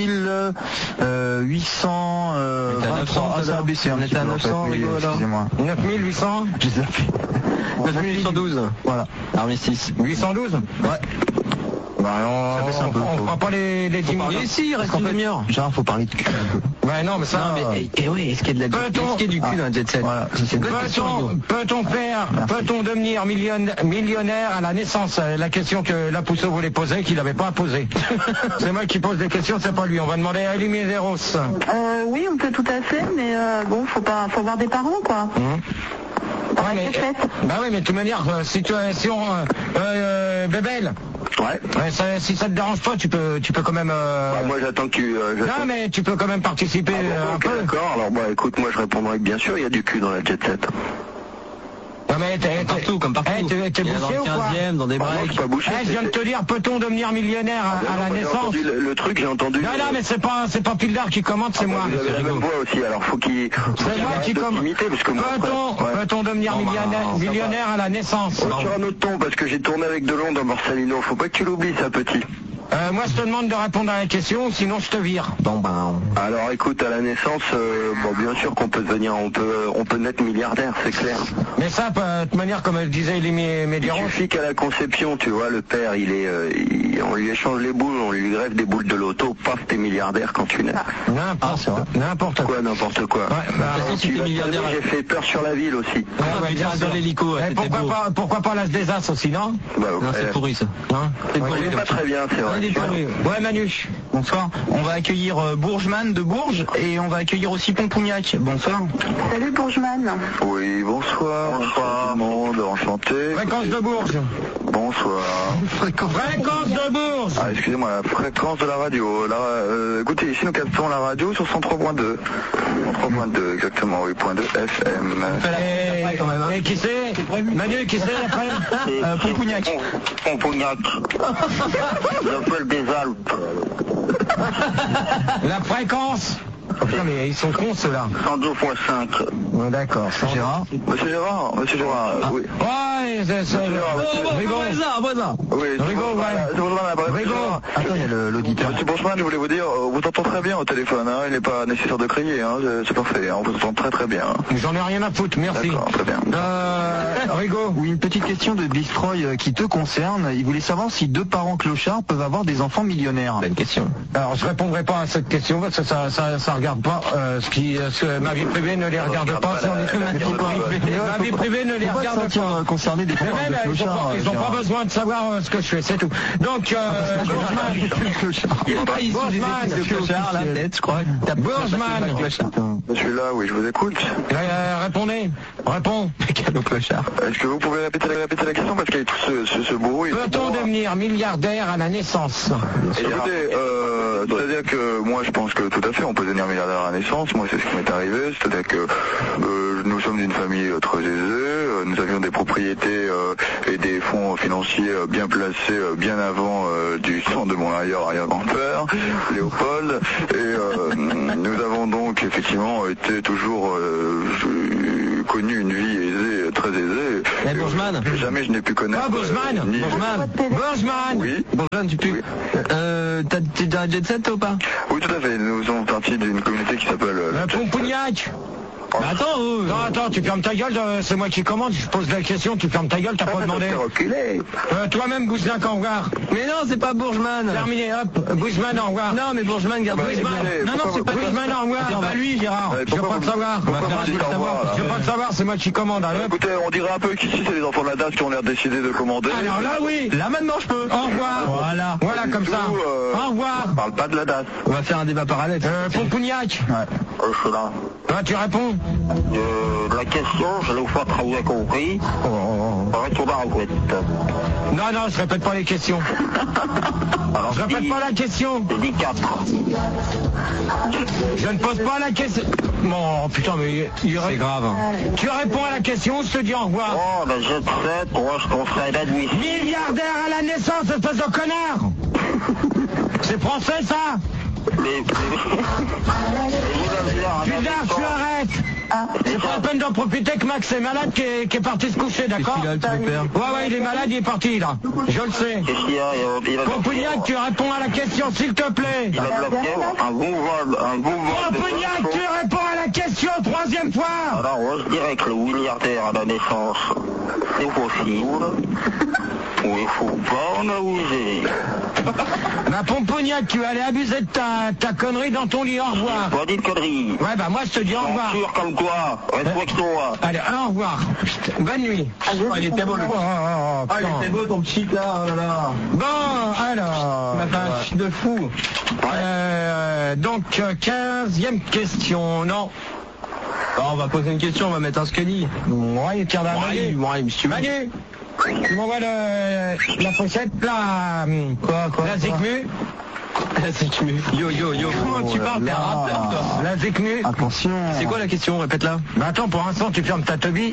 9800... ça a baissé, on était à 900, excusez-moi. 9800? J'ai zappé. 9812. Voilà, armistice. 812? Ouais. Bah, on fera pas les 10 000. Et si, il reste une demi-heure. Genre, faut parler de cul un peu. Ouais, non, mais ça... Et oui, est-ce qu'il y a de la est-ce qu'il y a du cul dans la jet set? Voilà, ça, c'est peut-on devenir millionnaire à la naissance? La question que la Pouceau voulait poser, qu'il n'avait pas à poser. C'est moi qui pose des questions, c'est pas lui. On va demander à Elie Medeiros. Oui, on peut tout à fait, mais bon, faut avoir des parents, quoi. Ouais, mais, bah oui, mais de toute manière, situation Bébel. Ouais. Si ça te dérange pas, tu peux quand même. Moi, j'attends que tu... Non, mais tu peux quand même participer un peu. D'accord, alors écoute, moi, je répondrai que bien sûr, il y a du cul dans la jet set. Non, mais t'es comme partout. T'es bouché ou quoi? Dans des breaks. Non, je suis pas bouché. Je viens de te dire, peut-on devenir millionnaire à la naissance? Le truc, j'ai entendu... Non, mais c'est pas Pildar qui commente, c'est moi. Vous avez la même voix aussi, alors faut qu'il... C'est moi qui commente. Peut-on devenir millionnaire à la naissance? Sur un autre ton, parce que j'ai tourné avec Delon dans Borsalino, faut pas que tu l'oublies, ça, petit. Moi, je te demande de répondre à la question, sinon je te vire. Alors, écoute, à la naissance, bien sûr qu'on peut devenir, on peut naître milliardaire, c'est clair. Mais ça, de toute manière, comme elle disait Elie Medeiros... Il suffit qu'à la conception, tu vois, le père, on lui échange les boules, on lui greffe des boules de loto, paf, t'es milliardaire quand tu nais. N'importe quoi. N'importe quoi. J'ai fait peur sur la ville aussi. Dans l'hélico. Pourquoi pas l'As des As aussi, non? Non, c'est pourri, ça. C'est pas très bien, c'est vrai. Ouais, Manu. Bonsoir. On va accueillir Bourgeman de Bourges et on va accueillir aussi Pompougnac. Bonsoir. Salut Bourgeman. Oui, bonsoir. Bonsoir. Tout le monde, enchanté. Fréquence de Bourges. Bonsoir. Fréquence de Bourges. Ah, excusez-moi, la fréquence de la radio. Écoutez, ici nous captons la radio sur 103.2. 103.2, exactement, oui, .2 FM. Et qui c'est? Manu, qui c'est après? Pompougnac. Pompougnac. J'appelle des Alpes. La fréquence? Putain, mais ils sont cons ceux-là. 102.5. D'accord. Gérard. Monsieur Gérard, oui. Ouais, c'est Rigaud. Oui, Rigaud, ouais. Rigaud. Attends, il y a l'auditeur. Monsieur Bourgeman, je voulais vous dire, vous entend très bien au téléphone, hein. Il n'est pas nécessaire de crier, hein. C'est parfait, hein. On vous entend très très bien. Hein. J'en ai rien à foutre, merci. D'accord, très bien. Rigaud. Oui, une petite question de Bistroy qui te concerne. Il voulait savoir si 2 parents clochards peuvent avoir des enfants millionnaires. Bonne question. Alors je répondrai pas à cette question parce que ça regarde pas ma vie privée ne les regarde pas. Ma vie privée ne les regarde pas. Concerné des parents de clochards. Ils ont pas besoin de savoir ce que je fais, c'est tout. Donc Bourgeman. Je suis là, oui, je vous écoute. Répondez. Réponds. Est-ce que vous pouvez répéter la question parce qu'il y a tout ce bruit. Peut-on devenir milliardaire à la naissance? Écoutez, c'est-à-dire que moi je pense que tout à fait on peut devenir milliardaire à la naissance. Moi c'est ce qui m'est arrivé, c'est-à-dire que nous sommes d'une famille très aisée, nous avions des propriétés et des fonds financiers bien placés bien avant du sang de mon arrière-grand-père, Léopold, et nous avons donc effectivement été toujours connu une vie aisée, très aisée. Mais Bourgeman. Jamais je n'ai pu connaître. Ah, Bourgeman. Bourgeman. Oui. Bourgeman, tu peux. T'es dans la jet set toi ou pas? Oui, tout à fait. Nous faisons partie d'une communauté qui s'appelle Pompugnac. Bah attends, non, attends, tu fermes ta gueule, c'est moi qui commande, je pose la question, tu fermes ta gueule, t'as pas demandé. Toi-même, Bouzlin, au revoir. Mais non, c'est pas Bourgeman. Terminé, hop, Bouzman, au revoir. Non, mais Bourgeman, garde Bouzman. Non, c'est pas Bouzman, au revoir. C'est pas lui, Gérard. Je veux pas le savoir. Je veux pas le savoir, c'est moi qui commande. Écoutez, on dirait un peu qu'ici, c'est les enfants de la DAS qui ont l'air décidé de commander. Alors là, oui. Là, maintenant, je peux. Au revoir. Voilà, comme ça. Au revoir. On parle pas de la DAS. On va faire un débat parallèle. Pompugnac. Ouais. Je suis là. Tu réponds. La question, je l'ai fois très bien compris. Retourne à Rouette. Non, je répète pas les questions. Alors, je répète pas la question. J'ai dit 4. Je ne pose pas la question. Bon, putain, mais c'est grave. Tu réponds à la question, je te dis au revoir. Oh, ben je sais, moi je conseille la nuit. Milliardaire à la naissance, espèce de connard. C'est français, ça. Putain, tu arrêtes. C'est pas la peine d'en profiter que Max est malade qui est parti se coucher, d'accord? Ouais, il est malade, il est parti là. Je le sais. Pompugnac, tu réponds à la question, s'il te plaît. Il a bloqué un bon vol. Pompugnac, tu réponds à la question, 3e fois. Alors, je dirais que le milliardaire à la naissance, c'est possible. Oui, il faut pas en abuser. Ma Pompugnac, tu allais abuser de ta connerie dans ton lit, au revoir. Pas dit de conneries. Ouais, bah moi je te dis au revoir. Sûr comme toi, respecte-toi. Allez, au revoir. Bonne nuit. Il était beau le il était beau ton petit là, oh là là. Bon, alors. Vache de fou. Donc, 15e question, non. On va poser une question, on va mettre un Scully. Ouais, tiens là, Manu. Tu m'envoies la pochette, là. Quoi La Zikmu. La Zikmu. Yo. Comment tu parles, t'es un rappeur, toi. La Zikmu. Attention. C'est quoi la question? Répète-la. Bah attends, pour l'instant, tu fermes ta teubie.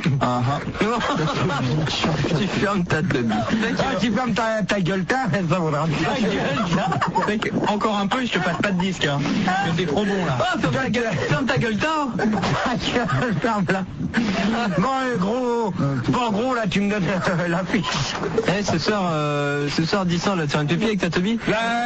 Tu fermes ta teubie. Tu fermes ta gueule, ça vaudra bien. Ta gueule, encore un peu, je te passe pas de disque, hein. T'es trop bon, là. Ferme ta gueule, ferme-la. Bon, gros, là, tu me donnes l'affiche. Ce soir, 10 ans, là, tu as une pépille avec ta teubie?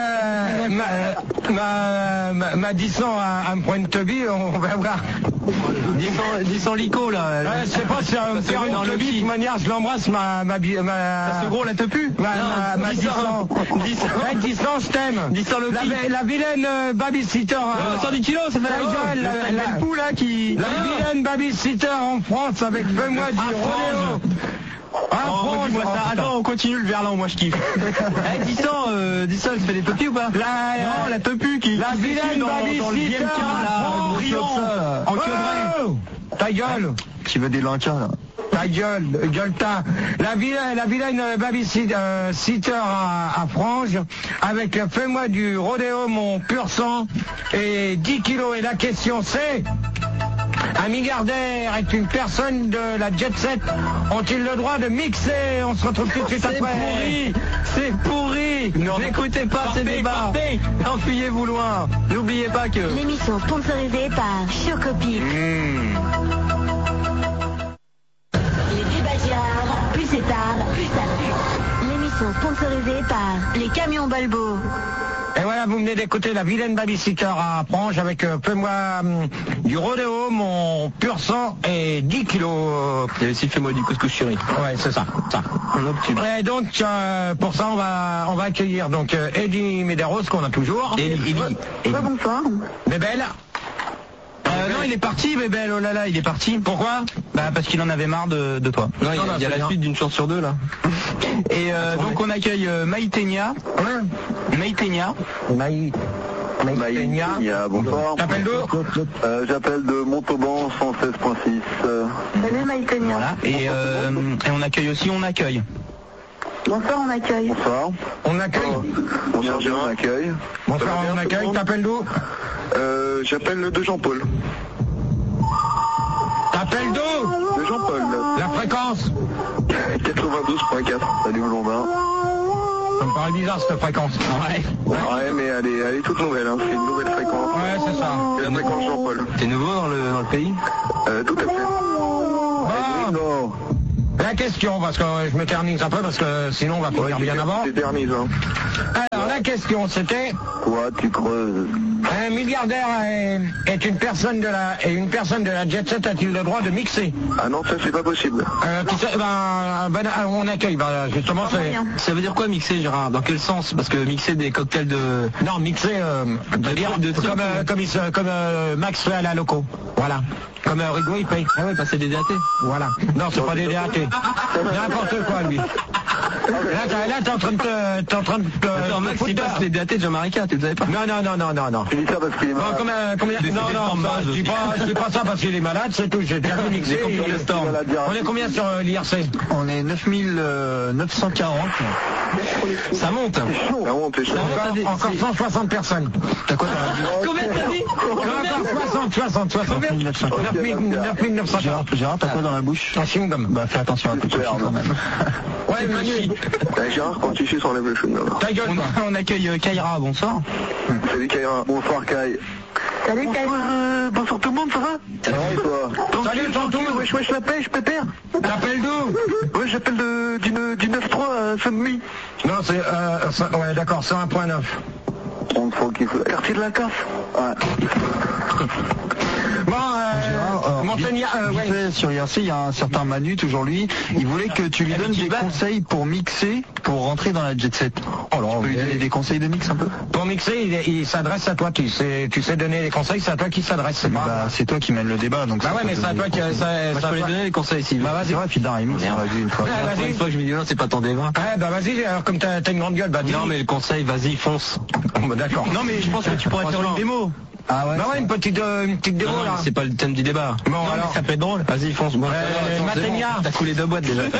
Ma 10 ans à me prendre une teubie, on va voir. 10 ans lico, là. Je sais pas si faire une teubie, de toute manière, je l'embrasse, ma ce gros, là, te pue? Ma 10 ans. 10 ans, je t'aime. 10 ans, le la vilaine babysitter. 110 kilos, ça fait la poule, là, qui... La vilaine babysitter en France avec fais-moi du rodéo. Attends, on continue le verlan, moi je kiffe. 10 ans, elle se fait des topis ou pas? Non, la topu qui... La vilaine babysitter en queue. Ta gueule. Tu veux des lankas, là? Ta gueule, la vilaine babysitter à Frange, avec fais-moi du rodéo, mon pur sang, et 10 kilos. Et la question c'est... Un milliardaire est une personne de la jet set. Ont-ils le droit de mixer? On se retrouve tout de suite après. C'est pourri. N'écoutez pas ces débats. Enfuyez-vous loin. N'oubliez pas que... L'émission sponsorisée par Chocopie. sont sponsorisés par les camions Balbo. Et voilà, vous venez d'écouter la vilaine babysitter à Prange avec Fais-moi du rodéo, mon pur sang et 10 kilos. Et aussi Fais-moi du couscous chéri. Ouais, c'est ça. Et donc, pour ça, on va accueillir donc Eddie Medeiros, qu'on a toujours. Eddie. Bonsoir. Bébel. Non, il est parti, Bébel, oh là là, il est parti. Pourquoi? Bah parce qu'il en avait marre de toi. Non, il y a la suite d'une chance sur deux là. Et donc on accueille Maïtenia. Maïtenia, bonsoir. T'appelles d'où? J'appelle de Montauban 116.6. Salut Maïtenia. voilà. Et on accueille aussi, on accueille. Bonsoir, on accueille. Bonsoir. On accueille. Bonsoir, on accueille. Bonsoir, on accueille. T'appelles d'où? J'appelle de Jean-Paul. T'appelles d'où? De Jean-Paul. La fréquence? 92.4. Salut Blondin. Ça me paraît bizarre cette fréquence. Ouais, mais elle est toute nouvelle, hein. C'est une nouvelle fréquence. Ouais, c'est ça. C'est la fréquence Jean-Paul. T'es nouveau dans le pays? Tout à fait. Bon. La question, parce que je m'éternise un peu, parce que sinon on va finir bien avant. T'éternises, hein. Alors la question c'était, Toi, tu creuses. un milliardaire est une personne de la jet set a-t-il le droit de mixer? Ah non, ça c'est pas possible. Tu sais, on accueille, justement c'est... Ça veut dire quoi mixer, Gérard? Dans quel sens? Parce que mixer des cocktails de... Non, mixer, comme Max fait à la loco. Voilà. Comme Rigaud il paye. Ah ouais, passer des DAT. Voilà. Non, c'est pas des DAT. N'importe quoi, lui. Là, t'es en train de te... Attends, Max, il passe les DAT de Jamaica, tu le savais pas? Non. Tu dis ça parce qu'il est malade. Non, je dis pas ça parce qu'il est malade, c'est tout. J'ai déjà mixé. On est combien sur l'IRC? On est 9940. Ça monte. Ça monte, c'est chaud. Encore 160 personnes. T'as quoi dans Combien t'as dit? Encore 60. 9940. Gérard, t'as quoi dans la bouche? Un chewing-gum. Bah fais attention à tout ça quand même. Ouais, Manu. Gérard, quand tu suces, enlève le chewing-gum. Ta gueule. On accueille Kaira, bonsoir. Salut Kaira. Bonsoir Kai. Salut Kaira. Bonsoir tout le monde, ça va? Ça va et toi? Salut, tonton. Wesh la pêche, pépère. T'appelles d'où? Ouais, j'appelle du 9-3 à Saint-Denis. Non, c'est... ouais, d'accord, c'est 1.9. On faut qu'il faut... Quartier de la Casse. Ouais. Bon, Montagna, ouais. Sur IRC, il y a un certain Manu, toujours lui. Il voulait que tu lui donnes des conseils pour mixer, pour rentrer dans la jet set. Alors, tu peux lui donner des conseils de mix un peu? Pour mixer, il s'adresse à toi. Tu sais donner les conseils, c'est à toi qui s'adresse. Bah, c'est toi qui mène le débat, donc. Bah ouais, mais c'est à toi qui... Je peux lui donner les conseils ici. Bah vas-y. C'est vrai, puis d'un, il m'a dit une fois. Une fois que je me dis non, c'est pas ton débat. Ouais, bah vas-y, alors comme t'as une grande gueule, bah dis. Non, mais le conseil, vas-y, fonce. Bah, d'accord. Non, mais je pense que tu pourrais faire une démo. Ah ouais. Bah ouais, une petite démo Non, là. c'est pas le thème du débat. Bon, non, alors. mais ça peut être drôle. Vas-y, fonce. Bon, Matenia. T'as coulé 2 boîtes déjà.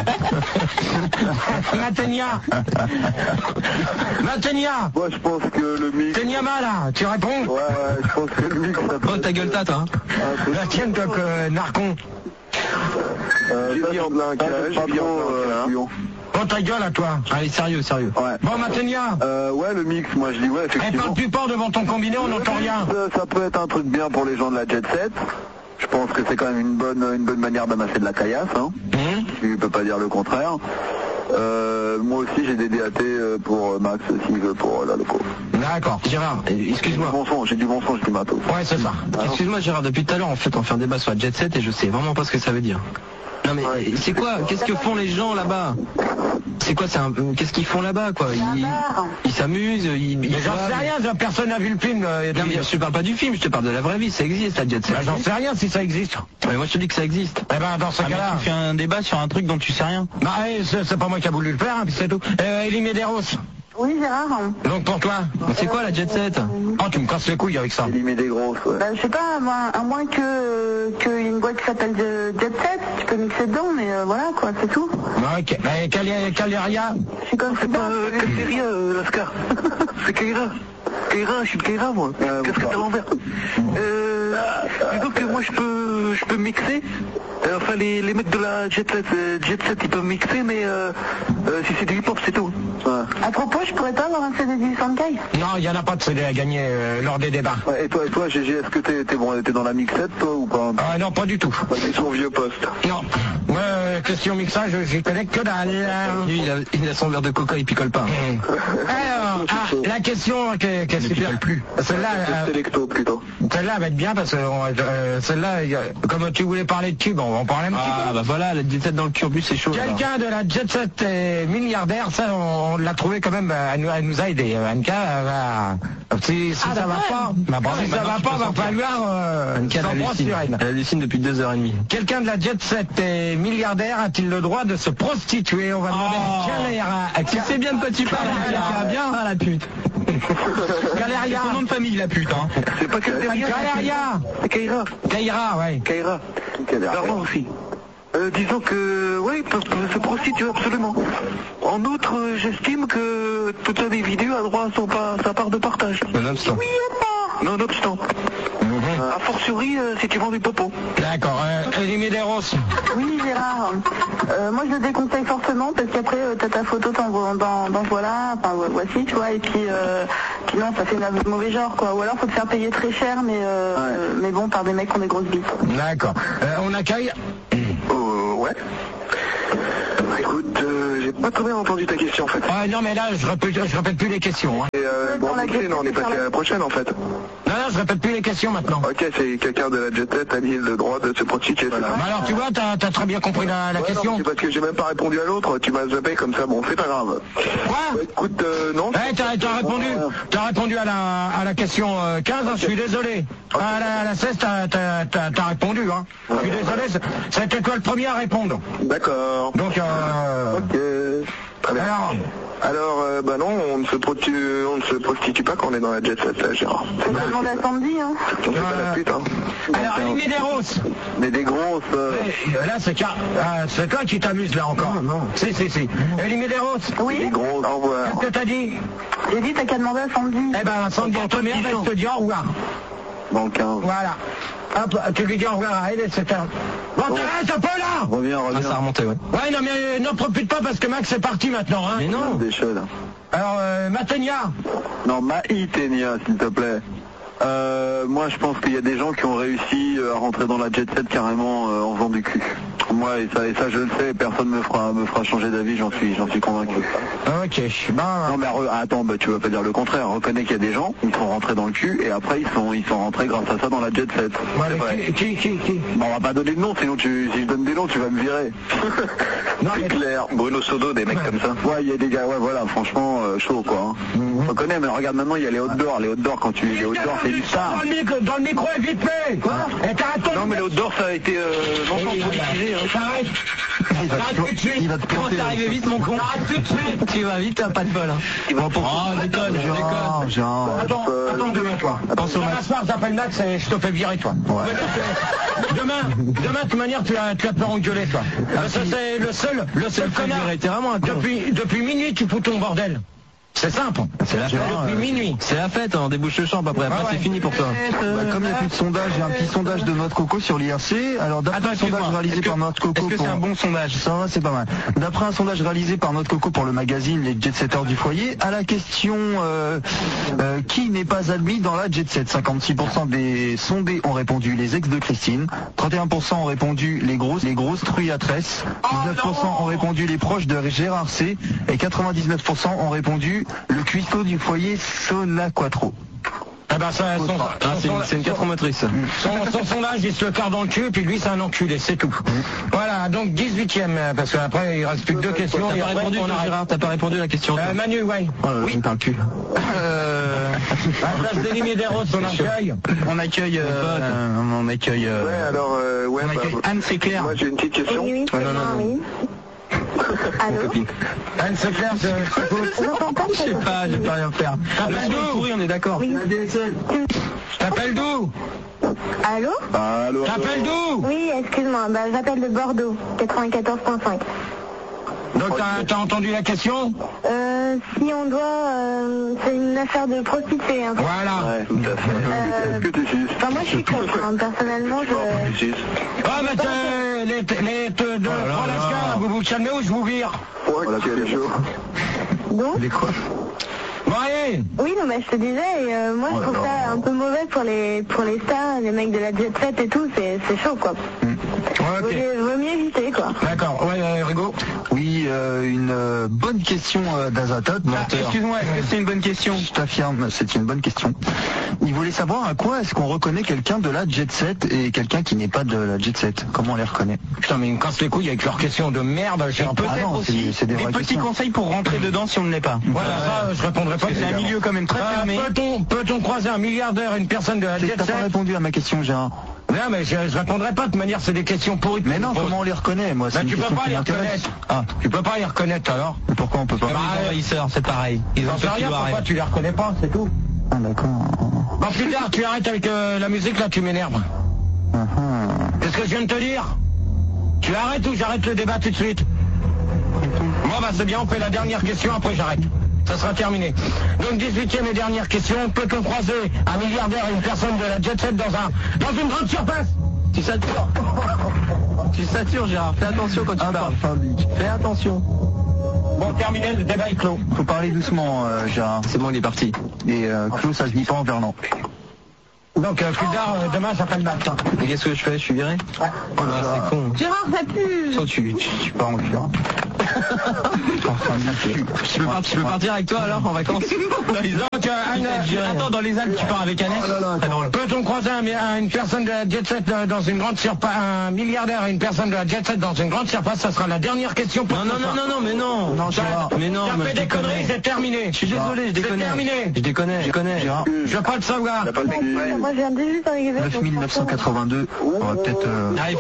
Matenia. Moi, je pense que le mix... T'es Niama là, tu réponds? Ouais, je pense que le mix... Oh, ta gueule, toi. La tienne, toi, narcon. J'ai bien blanc, j'ai bien blanc. Oh, ta gueule à toi. Allez, sérieux. Ouais. Bon, Matenia. Ouais, le mix, moi je dis ouais, Elle effectivement. parle plus fort devant ton combiné, on n'entend rien. Ça peut être un truc bien pour les gens de la jet set. Je pense que c'est quand même une bonne manière d'amasser de la caillasse, hein. Tu peux pas dire le contraire. Moi aussi j'ai des DAT pour Max s'il veut pour la loco. D'accord. Gérard, excuse-moi. J'ai du bon son, j'ai du matos. Ouais, c'est ça. Excuse-moi, Gérard, depuis tout à l'heure, en fait, on fait un débat sur la jet set et je sais vraiment pas ce que ça veut dire. Non mais c'est quoi? Qu'est-ce que font les gens là-bas? C'est quoi? Qu'est-ce qu'ils font là-bas, quoi? Ils s'amusent, Mais j'en sais rien, personne n'a vu le film. Non, mais je te parle pas du film, je te parle de la vraie vie, ça existe la jet set. Bah, j'en sais rien si ça existe. Mais moi je te dis que ça existe. Eh ben dans ce cas-là. Tu fais un débat sur un truc dont tu sais rien. Bah c'est pas moi qui a voulu le faire, hein, puis c'est tout. Elie Medeiros. Oui, Gérard. Donc pour toi. C'est quoi la jet set? Oh, tu me casses les couilles avec ça. Il y met des grosses, ouais. Bah, je sais pas, à moins que une boîte qui s'appelle Jet Set, tu peux mixer dedans, mais voilà quoi, c'est tout. Bah, ok. Caléria. Je suis comme ça. Caléria, Lascar. C'est Kaira. Kaira, je suis de Kaira, moi. Qu'est-ce que t'as à l'envers? Donc moi je peux mixer. Enfin les mecs de la Jet Set ils peuvent mixer, mais si c'est du hip-hop c'est tout. À propos, je pourrais pas avoir un CD du Sankai? Non, il n'y en a pas de CD à gagner lors des débats. Ouais, et toi, GG, est-ce que t'es dans la mixette, toi, ou pas? Ah non, pas du tout. Ils sont vieux poste. Non. Question mixage, j'y connais que dalle. Lui, il a son verre de coca, il picole pas. Alors, la question qui est super plus. Celle-là, Selecto, plutôt. Celle-là va être bien parce que celle-là, comme tu voulais parler de cube, on va en parler un petit peu. Ah bah voilà, la jet set dans le curbus, c'est chaud. Quelqu'un de la jet set milliardaire, ça on l'a trouvé quand même, elle nous a aidé. Anka, si ça va pas, si ça va pas, va falloir s'en sur elle. Elle hallucine depuis 2h30. Quelqu'un de la jet set milliardaire a-t-il le droit de se prostituer? On va demander à Tu sais bien de quoi tu parles, bien la pute. Galéria. Son nom de famille, la pute, hein. C'est pas que Galéria. C'est Kaira. Kaira, ouais. Kaira. L'argent aussi. Disons que, oui, ils peuvent se prostituer absolument. En outre, j'estime que toutes les vidéos a droit à sa part de partage. Nonobstant. Oui ou pas? Nonobstant. A fortiori, si tu vends du popo. D'accord. Elie Medeiros. Oui, Gérard. Moi, je le déconseille fortement parce qu'après, t'as ta photo dans voilà, enfin voici, tu vois, et puis non, ça fait un mauvais genre, quoi. Ou alors, faut te faire payer très cher, mais bon, par des mecs qui ont des grosses bites. D'accord. On accueille. Ouais. Écoute, j'ai pas très bien entendu ta question en fait. Non mais là je répète plus les questions. Hein. Et bon, on est passé à la prochaine en fait. Non, je répète plus les questions maintenant. Ok, c'est quelqu'un de la jet set a dit le droit de se prostituer. Voilà. Alors tu vois, t'as très bien compris la question. Non, c'est parce que j'ai même pas répondu à l'autre, tu m'as zappé comme ça, bon c'est pas grave. Quoi? Écoute, non. T'as répondu à la question 15, hein, je suis désolé. À la 16, t'as répondu, hein. Je suis désolé, c'était toi le premier à répondre. D'accord. Donc ok. Très bien. Alors, bah non, on ne se prostitue pas quand on est dans la jet set, Gérard. C'est pas demandé à samedi, hein. On fait pas la pute, hein. Alors, Elie Medeiros. Mais des grosses... Là, c'est toi qui t'amuses, là, encore. Non. Si. Elie Medeiros. Oui. Des grosses, au revoir. Qu'est-ce que t'as dit? J'ai dit, t'as qu'à demander à samedi. Eh ben, samedi, en première, je te dis au revoir. Dans le 15. Voilà. Hop, tu lui dis au revoir à elle, etc. Bon, t'arrêtes un peu là! Reviens. Ah, ça a remonté, ouais. Ouais, non, mais n'en profite pas parce que Max est parti maintenant, hein. Mais non. Des choses. Alors, Matenia. Non, Maïtenia, s'il te plaît. Moi, je pense qu'il y a des gens qui ont réussi à rentrer dans la jet set carrément en faisant du cul. Moi, et ça, je le sais, personne me fera changer d'avis, j'en suis convaincu. Ok. Non, mais attends, tu vas pas dire le contraire. Reconnais qu'il y a des gens, ils sont rentrés dans le cul et après ils sont rentrés grâce à ça dans la jet set. Ouais, mais qui Bon, on va pas donner de nom, sinon si je donne des noms, tu vas me virer. Non, c'est clair. Bruno Sodo, des mecs comme ça. Ouais, il y a des gars, ouais, voilà, franchement, chaud, quoi. On reconnais, mais regarde maintenant, il y a les outdoors. Les outdoors, quand les outdoors, c'est du star. Dans le micro, vite fait. Quoi? Non, mais les outdoors, ça a été longtemps politisé. T'arrêtes. Il va te planter. T'es arrivé vite, mon con. Arrête tout de suite. Tu vas vite, t'as pas de bol, hein. Déconne. Attends demain, toi. Demain soir, j'appelle Max et je te fais virer, toi. Ouais. Demain, de toute manière, tu vas te faire engueuler, toi. Ça, c'est le seul connard. T'es vraiment un con. Depuis minuit, tu fous ton bordel. C'est simple. C'est la fête. Depuis minuit. C'est la fête, on débouche le champ après. Après, c'est fini pour toi. Comme il n'y a plus de sondage, j'ai un petit sondage de Noix de Coco sur l'IRC. Alors d'après un sondage réalisé par Noix de Coco... Est-ce que c'est un bon sondage? Ça va, c'est pas mal. D'après un sondage réalisé par Noix de Coco pour le magazine Les Jet-Setters du foyer, à la question qui n'est pas admis dans la Jet Set, 56% des sondés ont répondu les ex de Christine, 31% ont répondu les grosses truiatresses, 19% ont répondu les proches de Gérard C et 99% ont répondu le cuistot du foyer Sona Quattro. Ah bah ça, c'est une 4 motrice. Son sondage, il se le carre dans le cul, et puis lui, c'est un enculé, c'est tout. Voilà, donc 18e, parce qu'après, il reste plus que deux questions. T'as pas répondu, Gérard, t'as pas répondu à la question. Manu, ouais. Oui, t'as le cul. À la place d'Elie Medeiros, on accueille... Ouais, alors, ouais, Anne, c'est clair. Moi, j'ai une petite question. Oui, oui. Allô? Anne, c'est clair, Je sais pas, je peux rien faire. T'appelles d'où? Oui, on est d'accord. Oui. T'appelles d'où? Allô? Allô? T'appelles d'où? Oui, excuse-moi, j'appelle de Bordeaux, 94.5. Donc t'as entendu la question? Si on doit... c'est une affaire de prostituée. Hein. Voilà. Ouais, tout à fait. Est-ce que t'es sus? Enfin, moi, je suis contre. Hein. Personnellement, je... Sus. Ah, mais les deux Alaska, vous vous calmez ou je vous vire? Voilà, c'est chaud. Donc Les quoi? Bon, allez. Oui, non, mais je te disais, moi je trouve ça un peu mauvais pour les stars, les mecs de la jet set et tout, c'est chaud quoi. Ouais, ok. Vaut mieux éviter quoi. D'accord, ouais, Rigo. Oui, une bonne question d'Azatot, menteur. Excuse-moi, est-ce que c'est une bonne question? Je t'affirme, c'est une bonne question. Il voulait savoir à quoi est-ce qu'on reconnaît quelqu'un de la jet set et quelqu'un qui n'est pas de la jet set. Comment on les reconnaît? Putain, mais ils me cassent les couilles avec leurs questions de merde. J'ai un peu non, aussi c'est des vraies petits questions. conseils pour rentrer dedans si on ne l'est pas. Voilà, ça, je répondrai pas. C'est un milieu quand même très fermé. Peut-on croiser un milliardaire, une personne de la jet T'as pas set? répondu à ma question, Gérard. Non, mais je répondrai pas, de toute manière, c'est des questions pourries. Mais non, comment on les reconnaît, moi? Bah, tu peux pas les reconnaître. Ah, Tu peux pas les reconnaître, alors? mais pourquoi on peut pas? Les envahisseurs, c'est pareil. Ils ont J'en sais fait rien, pourquoi tu les reconnais pas, c'est tout. Ah, d'accord. Bon, plus tard, tu arrêtes avec la musique, là, tu m'énerves. Qu'est-ce que je viens de te dire? Tu arrêtes ou j'arrête le débat tout de suite? Bon, bah, c'est bien, on fait la dernière question, après j'arrête. Ça sera terminé. Donc, 18e et dernière question. Peut-on croiser un milliardaire et une personne de la jet set dans une grande surface? Tu satures. Tu satures, Gérard. Fais attention quand tu parles. Fais attention. Bon, terminé, le débat est clos. Faut parler doucement, Gérard. C'est bon, il est parti. Et clos, ça se dit pas en verlan. Donc, plus tard, demain, j'appelle Matt. Et qu'est-ce que je fais? Je suis viré? Oh là, c'est con. Gérard, ça pue. Toi, tu pars en cure. Je peux partir avec toi alors en vacances? Donc, Attends, dans les Alpes, tu pars avec Annette? Peut-on croiser une personne de la jet set dans une grande surface, un milliardaire et une personne de la jet set dans une grande surface? Ça sera la dernière question pour Non, mais non. Non, Gérard. Mais non, T'as mais fait des conneries, c'est terminé. Je suis désolé, je déconne. C'est terminé. Je déconne. Gérard. Je veux pas le savoir. Moi, je viens de juste arriver. 9982. On va peut-être Ah, il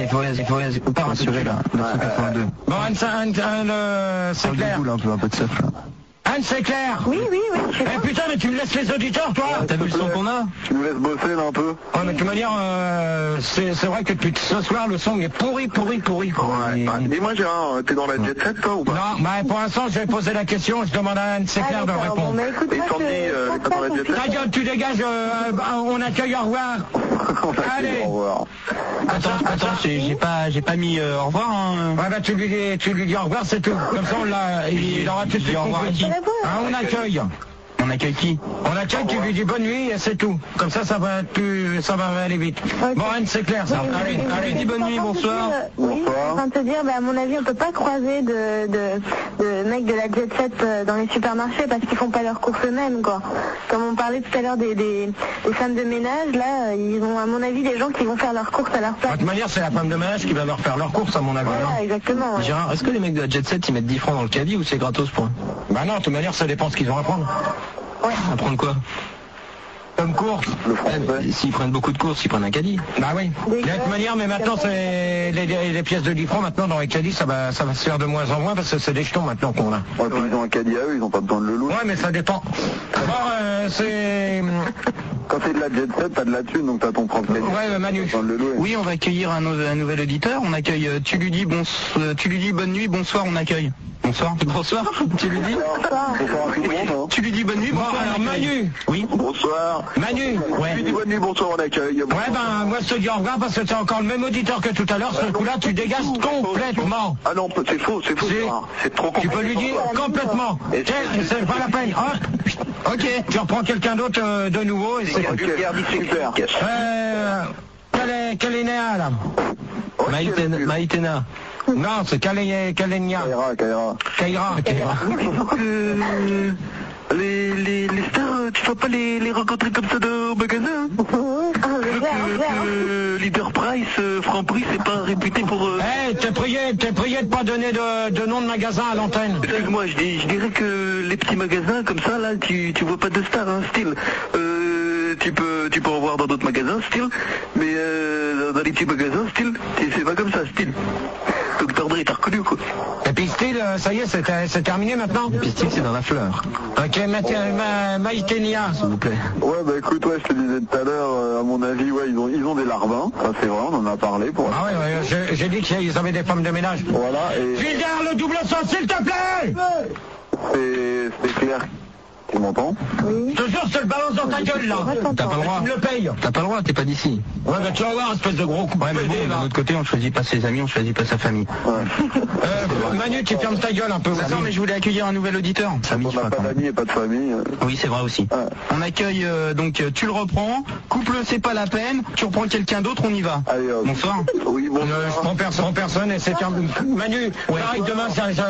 faut pas rassurer là. 982. Bon, Anne, c'est clair. Un peu de seuf là. Anne, c'est clair. Oui. Eh putain, mais tu me laisses les auditeurs, toi. T'as vu le son qu'on a? Tu nous laisses bosser là un peu. Ouais, mais de toute manière, c'est vrai que depuis ce soir, le son est pourri. Dis-moi Gérard, t'es dans la jet set toi ou pas? Non, bah pour l'instant, je vais poser la question, je demande à Anne, c'est clair de répondre. Bon, mais écoute, Et Sandy, t'es pas dans la jet set? Ta gueule, tu dégages, on accueille, au revoir. Allez. Au revoir. Attends, j'ai pas mis au revoir. Hein. Ouais, bah tu lui dis au revoir, c'est tout. Comme ça, il aura tout de suite Au revoir à compris. qui? Hein, on accueille. On accueille qui? On accueille, tu lui dis bonne nuit et c'est tout. Comme ça, ça va aller vite. Bon, Anne, c'est clair, ça. Allez, dis bonne nuit, bonsoir. Oui, je suis en train de te dire, à mon avis, on peut pas croiser de mecs de la jet set dans les supermarchés parce qu'ils font pas leurs courses eux-mêmes, quoi. Comme on parlait tout à l'heure des femmes de ménage, là, ils ont, à mon avis, des gens qui vont faire leurs courses à leur place. De toute manière, c'est la femme de ménage qui va leur faire leur course, à mon avis. Voilà, exactement. Ouais. Gérard, est-ce que les mecs de la jet set ils mettent 10 francs dans le caddie ou c'est gratos pour eux? Bah non, de toute manière, ça dépend de ce qu'ils ont à prendre. Ouais. À prendre quoi? Comme course. S'ils prennent beaucoup de courses, ils prennent un caddie. Bah oui. De toute manière, mais maintenant, c'est les pièces de 10 francs, maintenant, dans les caddies, ça va se faire de moins en moins parce que c'est des jetons maintenant qu'on a. Ouais, puis ils ont un caddie à eux, ils ont pas besoin de le louer. Ouais, mais ça dépend. Alors, c'est... Quand c'est de la jet set, t'as de la thune, donc t'as ton propre caddie. Ouais, Manu. T'as besoin de le louer. Oui, on va accueillir un nouvel auditeur. On accueille tu lui dis bonne nuit, bonsoir, on accueille. Bonsoir. Tu lui dis Bonsoir à tout le monde. Tu lui dis bonne nuit, Bon, bonsoir. alors, on accueille. Manu. Oui. Bonsoir. Manu. Tu lui dis bonne nuit, bonsoir, on accueille. Ouais, ben, moi, je te dis au revoir parce que c'est encore le même auditeur que tout à l'heure. Ce coup-là, tu dégages complètement. Ah non, c'est faux, Gérard. C'est trop Tu compliqué. peux lui dire complètement. C'est pas la peine. Hop. Ok, tu reprends quelqu'un d'autre de nouveau et c'est... Super. Kalénéa, là. Maïtena. Non, c'est Kalénia. Kaira. Les stars, tu vas pas les rencontrer comme ça au magasin? Leader Price, Franprix, c'est pas réputé pour... Eh, t'es prié de pas donner de nom de magasin à l'antenne. Excuse-moi, je dirais que les petits magasins comme ça, là, tu vois pas de stars, hein, style. Tu peux en voir dans d'autres magasins, style, mais dans les petits magasins, style, c'est pas comme ça, style. Dr. Dre, t'as reconnu, quoi. Et puis style, ça y est, c'est terminé maintenant. Puis style, c'est dans la fleur. Ok, Maïtenia, s'il vous plaît. Ouais, bah écoute, ouais, je te disais tout à l'heure, à mon avis, ouais, ils ont des larbins, ça c'est vrai, on en a parlé pour... Ah ouais, j'ai dit qu'ils avaient des femmes de ménage. Voilà, et... Gilbert, le double sens, s'il te plaît. C'est clair Tu m'entends? Oui. Je te jure, je te le balance dans ta gueule, là. T'as pas le droit. Tu me le payes. T'as pas le droit, t'es pas d'ici. Ouais, bah tu vas voir, espèce de gros coup de Ouais, mais bon, pédé, là. d'un autre côté, on choisit pas ses amis, on choisit pas sa famille. Manu, tu fermes ta gueule un peu. Attends, mais je voulais accueillir un nouvel auditeur. On n'a pas d'amis et pas de famille. Oui, c'est vrai aussi. On accueille, donc, tu le reprends, couple, c'est pas la peine, tu reprends quelqu'un d'autre, on y va. Allez, Bonsoir. Oui, bon. Je prends personne et c'est terminé. Manu, pareil, demain,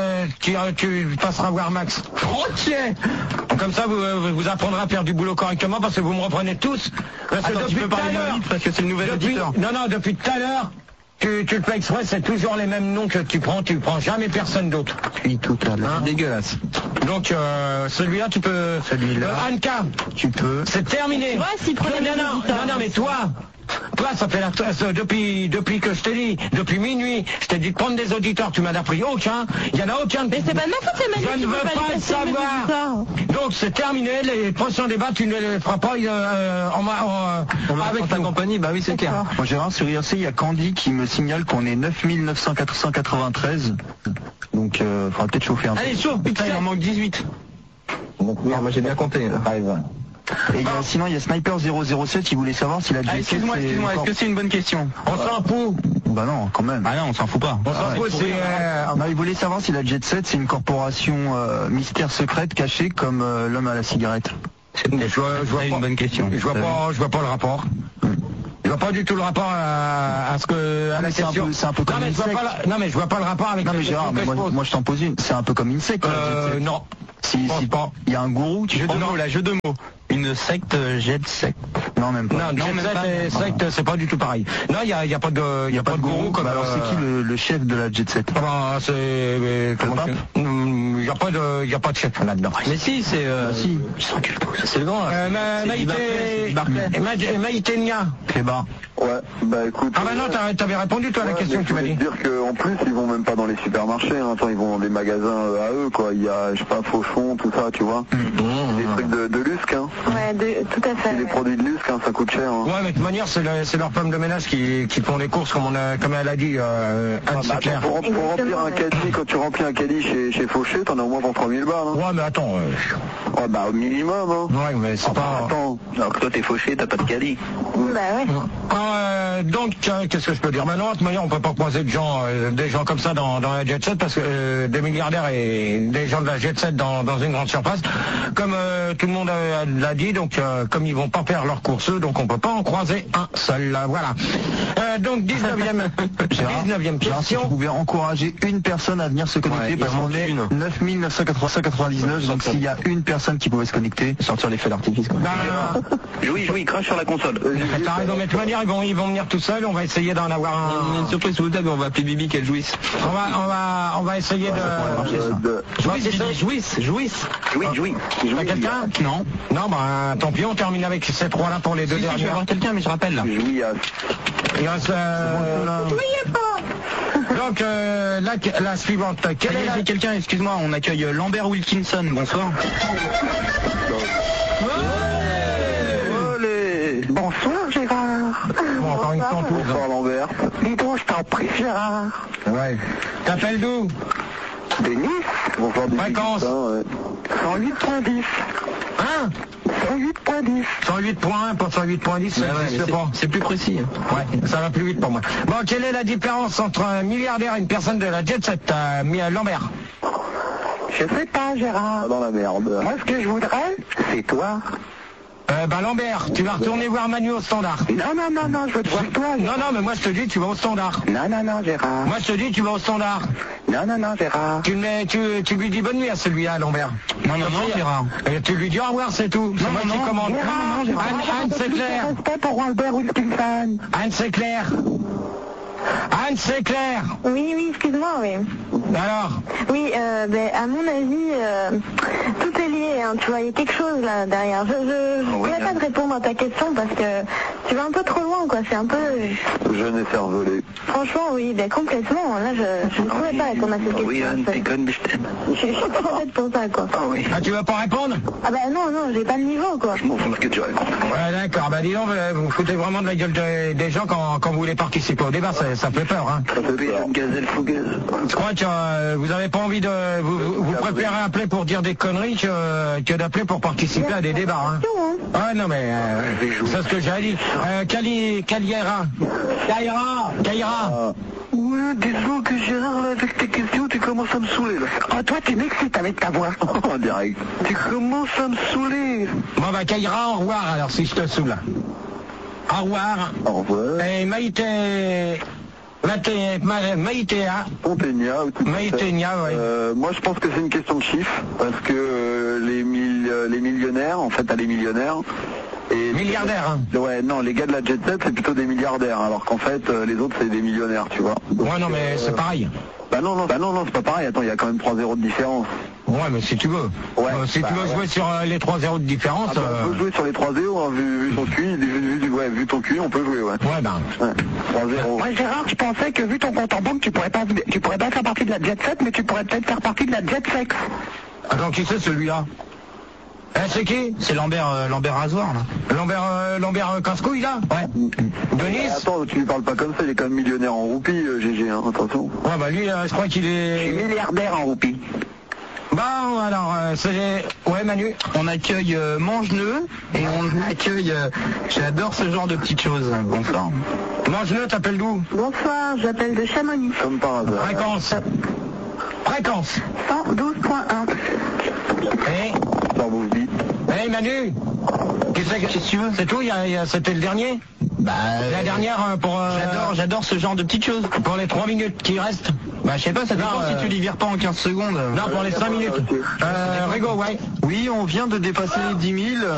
tu passeras voir Max. Ok. Comme ça, vous apprendrez à faire du boulot correctement parce que vous me reprenez tous. Parce que Attends, tu peux parler moins vite parce que c'est le nouvel auditeur. Non, depuis tout à l'heure, tu le fais exprès, c'est toujours les mêmes noms que tu prends jamais personne d'autre. Puis tout à l'heure. Dégueulasse. Donc, celui-là, tu peux... Celui-là. Anka, Tu peux. c'est terminé. Ouais, s'il prenait Non, mais toi, ça fait depuis que je t'ai dit, depuis minuit, je t'ai dit de prendre des auditeurs, tu m'en as pris aucun, il y en a aucun. Mais c'est pas de ma faute, c'est Manu Je qui ne veut veux pas pas les le passer mes savoir. auditeurs. Donc c'est terminé, les prochains débats, tu ne les feras pas Avec ta compagnie, bah oui, c'est clair. Bon, Gérard, sur IRC, il y a Candy qui me signale qu'on est 9993. Donc, faudra peut-être chauffer un peu. Allez, chauffe, putain, il en manque 18. Non, moi j'ai bien compté. Là. Et sinon, il y a Sniper007 qui voulait savoir si la Jet 7... Excuse-moi, est-ce que c'est une bonne question? On s'en fout. Bah non, quand même. Ah non, on s'en fout pas. On s'en fout, c'est... Non, il voulait savoir si la Jet 7 c'est une corporation mystère secrète cachée comme l'homme à la cigarette. C'est une bonne question. Je vois pas le rapport. Je vois pas du tout le rapport à ce que... à la question. C'est un peu comme Insect. Non, mais je vois pas le rapport avec... Non mais Gérard, moi je t'en pose une. C'est un peu comme Insect. Non. Si il y a un gourou, Jeu de mots. Une secte, Jet Set. Non, même pas. Non, même pas. Secte, c'est pas du tout pareil. Non, il y a pas de gourou comme... Alors c'est qui le chef de la Jet Set? C'est... Il y a pas de chef là-dedans. Mais si, c'est... Si. C'est le grand. Maïté Nia. Clébar. Ouais, bah écoute... Ah bah non, t'avais répondu toi à la question que tu m'as dit. Je veux dire qu'en plus, ils vont même pas dans les supermarchés, hein. Attends, ils vont dans des magasins à eux, quoi. Il y a, je sais pas, Fauchon, tout ça, tu vois. Des trucs de lusque, hein. Ouais, tout à fait. Les produits de lusque, hein, ça coûte cher, hein. Ouais, mais de toute manière, c'est leur femme de ménage qui font les courses, comme elle a dit, Anne Sinclair. Pour remplir un caddie, quand tu remplis un caddie chez Fauché, t'en as au moins pour 3000 balles, hein. Ouais, mais attends... Ouais, bah au minimum, hein. Ouais, mais c'est pas... Attends, alors que toi t'es Fauché, t'as pas de caddie. Bah ouais. Donc, qu'est-ce que je peux dire? Maintenant, de toute manière, on peut pas croiser des gens comme ça dans la Jet Set, parce que des milliardaires et des gens de la Jet Set dans une grande surface, comme tout le monde l'a dit, donc comme ils vont pas faire leurs courses, donc on peut pas en croiser un seul. Voilà. Donc 19e Gérard, si question. vous pouvez encourager une personne à venir se connecter, parce qu'on est 9999, donc s'il y a une personne qui pouvait se connecter, sortir les feux d'artifice. Joui, crache sur la console. T'as raison, mais de toute manière, ils vont venir tout seuls, on va essayer d'en avoir un... Une surprise sous le table, on va appeler Bibi qu'elle jouisse. On va essayer de... Jouisse. T'as quelqu'un? Non. Non, bah tant pis, on termine avec ces trois-là pour les deux Je vais dernières. avoir quelqu'un, mais je rappelle là. Joui à... Il reste... Donc, la suivante. Quelle est J'ai quelqu'un, excuse-moi, on accueille Lambert Wilkinson, bonsoir. Bonsoir Gérard. Bon, encore une fois, Bonsoir Lambert. Dis donc, je t'en prie Gérard. Ouais. T'appelles d'où? De Nice. Bonsoir du Fréquence. 108.10. Hein? 108.10. 108.1 pour 108.10, ça n'existe pas. C'est plus précis. Ouais, ça va plus vite pour moi. Bon, quelle est la différence entre un milliardaire et une personne de la Jet Set, Lambert? Je sais pas Gérard. Dans la merde. Moi ce que je voudrais, c'est toi. Lambert, tu vas retourner voir Manu au standard. Non, je veux te voir toi. Non, mais moi je te dis, tu vas au standard. Non, Gérard. Moi je te dis, tu vas au standard. Non, Gérard. Tu lui dis bonne nuit à celui-là, Lambert. Non, Gérard. Et tu lui dis au revoir, c'est tout. C'est moi qui commande. Anne, c'est clair. Respect pour Albert Wilkinson. Anne, c'est clair. Anne, c'est clair. Oui, excuse-moi, oui. Alors? Oui, à mon avis, tout est lié, hein, tu vois, il y a quelque chose là derrière. Je ne pourrais pas te répondre à ta question parce que tu vas un peu trop loin, quoi, c'est un peu... Jeune et cervelé. Franchement, oui, complètement, là, je ne pourrais pas répondre à cette question. Oui, Anne, t'es conne, mais je t'aime. Je suis trop bête pour ça, quoi. Ah oui. Ah, tu vas pas répondre? Ah bah non, j'ai pas le niveau, quoi. Je m'en fous de ce que tu racontes. Ouais, d'accord, bah dis donc, vous foutez vraiment de la gueule des gens quand vous voulez participer au débat, ça fait peur. peur, hein. Ça fait peur. Une gazelle fougueuse. Je crois que vous avez pas envie de... Vous préférez appeler pour dire des conneries que d'appeler pour participer à des débats, hein. Ah non mais... c'est ce que j'ai dit. Caillera. Ouais, disons que Gérard, là, avec tes questions, tu commences à me saouler, là. Ah, toi, tu m'excites avec ta voix. En direct. Tu commences à me saouler. Bon, bah, Caillera, au revoir, alors, si je te saoule. Au revoir. Au revoir. Et Maïtéa. Ponténia, ou tout ça. Maïténia, oui. Moi, je pense que c'est une question de chiffres, parce que les millionnaires, en fait, t'as les millionnaires. Et milliardaires, hein. Ouais, non, les gars de la Jet Set, c'est plutôt des milliardaires, alors qu'en fait, les autres, c'est des millionnaires, tu vois. Donc, ouais, non, mais c'est pareil. Bah non, c'est pas pareil. Attends, il y a quand même 3-0 de différence. Ouais, mais si tu veux. Ouais, si tu veux jouer sur les 3-0 de différence... on peut jouer sur les 3-0, hein, vu ton cul, vu ton cul, on peut jouer, ouais. Ouais, ben... Ouais, 3-0. Ouais, Gérard, je pensais que vu ton compte en banque, tu pourrais pas faire partie de la Jet Set, mais tu pourrais peut-être faire partie de la Jet Sex. Attends, qui c'est celui-là? C'est qui? C'est Lambert Rasoir, là. Lambert Casse-Couille, là? Ouais. Denis? Attends, tu lui parles pas comme ça, il est quand même millionnaire en roupies, GG, hein, attention. Ouais, bah lui, je crois qu'il est... Il est milliardaire en roupies. Bon, alors, c'est... Ouais, Manu? On accueille Mangeneux et on accueille... J'adore ce genre de petites choses. Bonsoir. Mangeneux, t'appelles d'où? Bonsoir, j'appelle de Chamonix. Comme par hasard. Fréquence. 112.1. Et... Hey Manu, qu'est-ce que tu veux? C'est tout, c'était le dernier? Bah, la dernière pour... J'adore ce genre de petites choses. Pour les 3 minutes qui restent? Bah je sais pas, ça dépend si tu les vires pas en 15 secondes. Non, pour les 5 minutes. Rigo, ouais. Oui, on vient de dépasser les 10 000.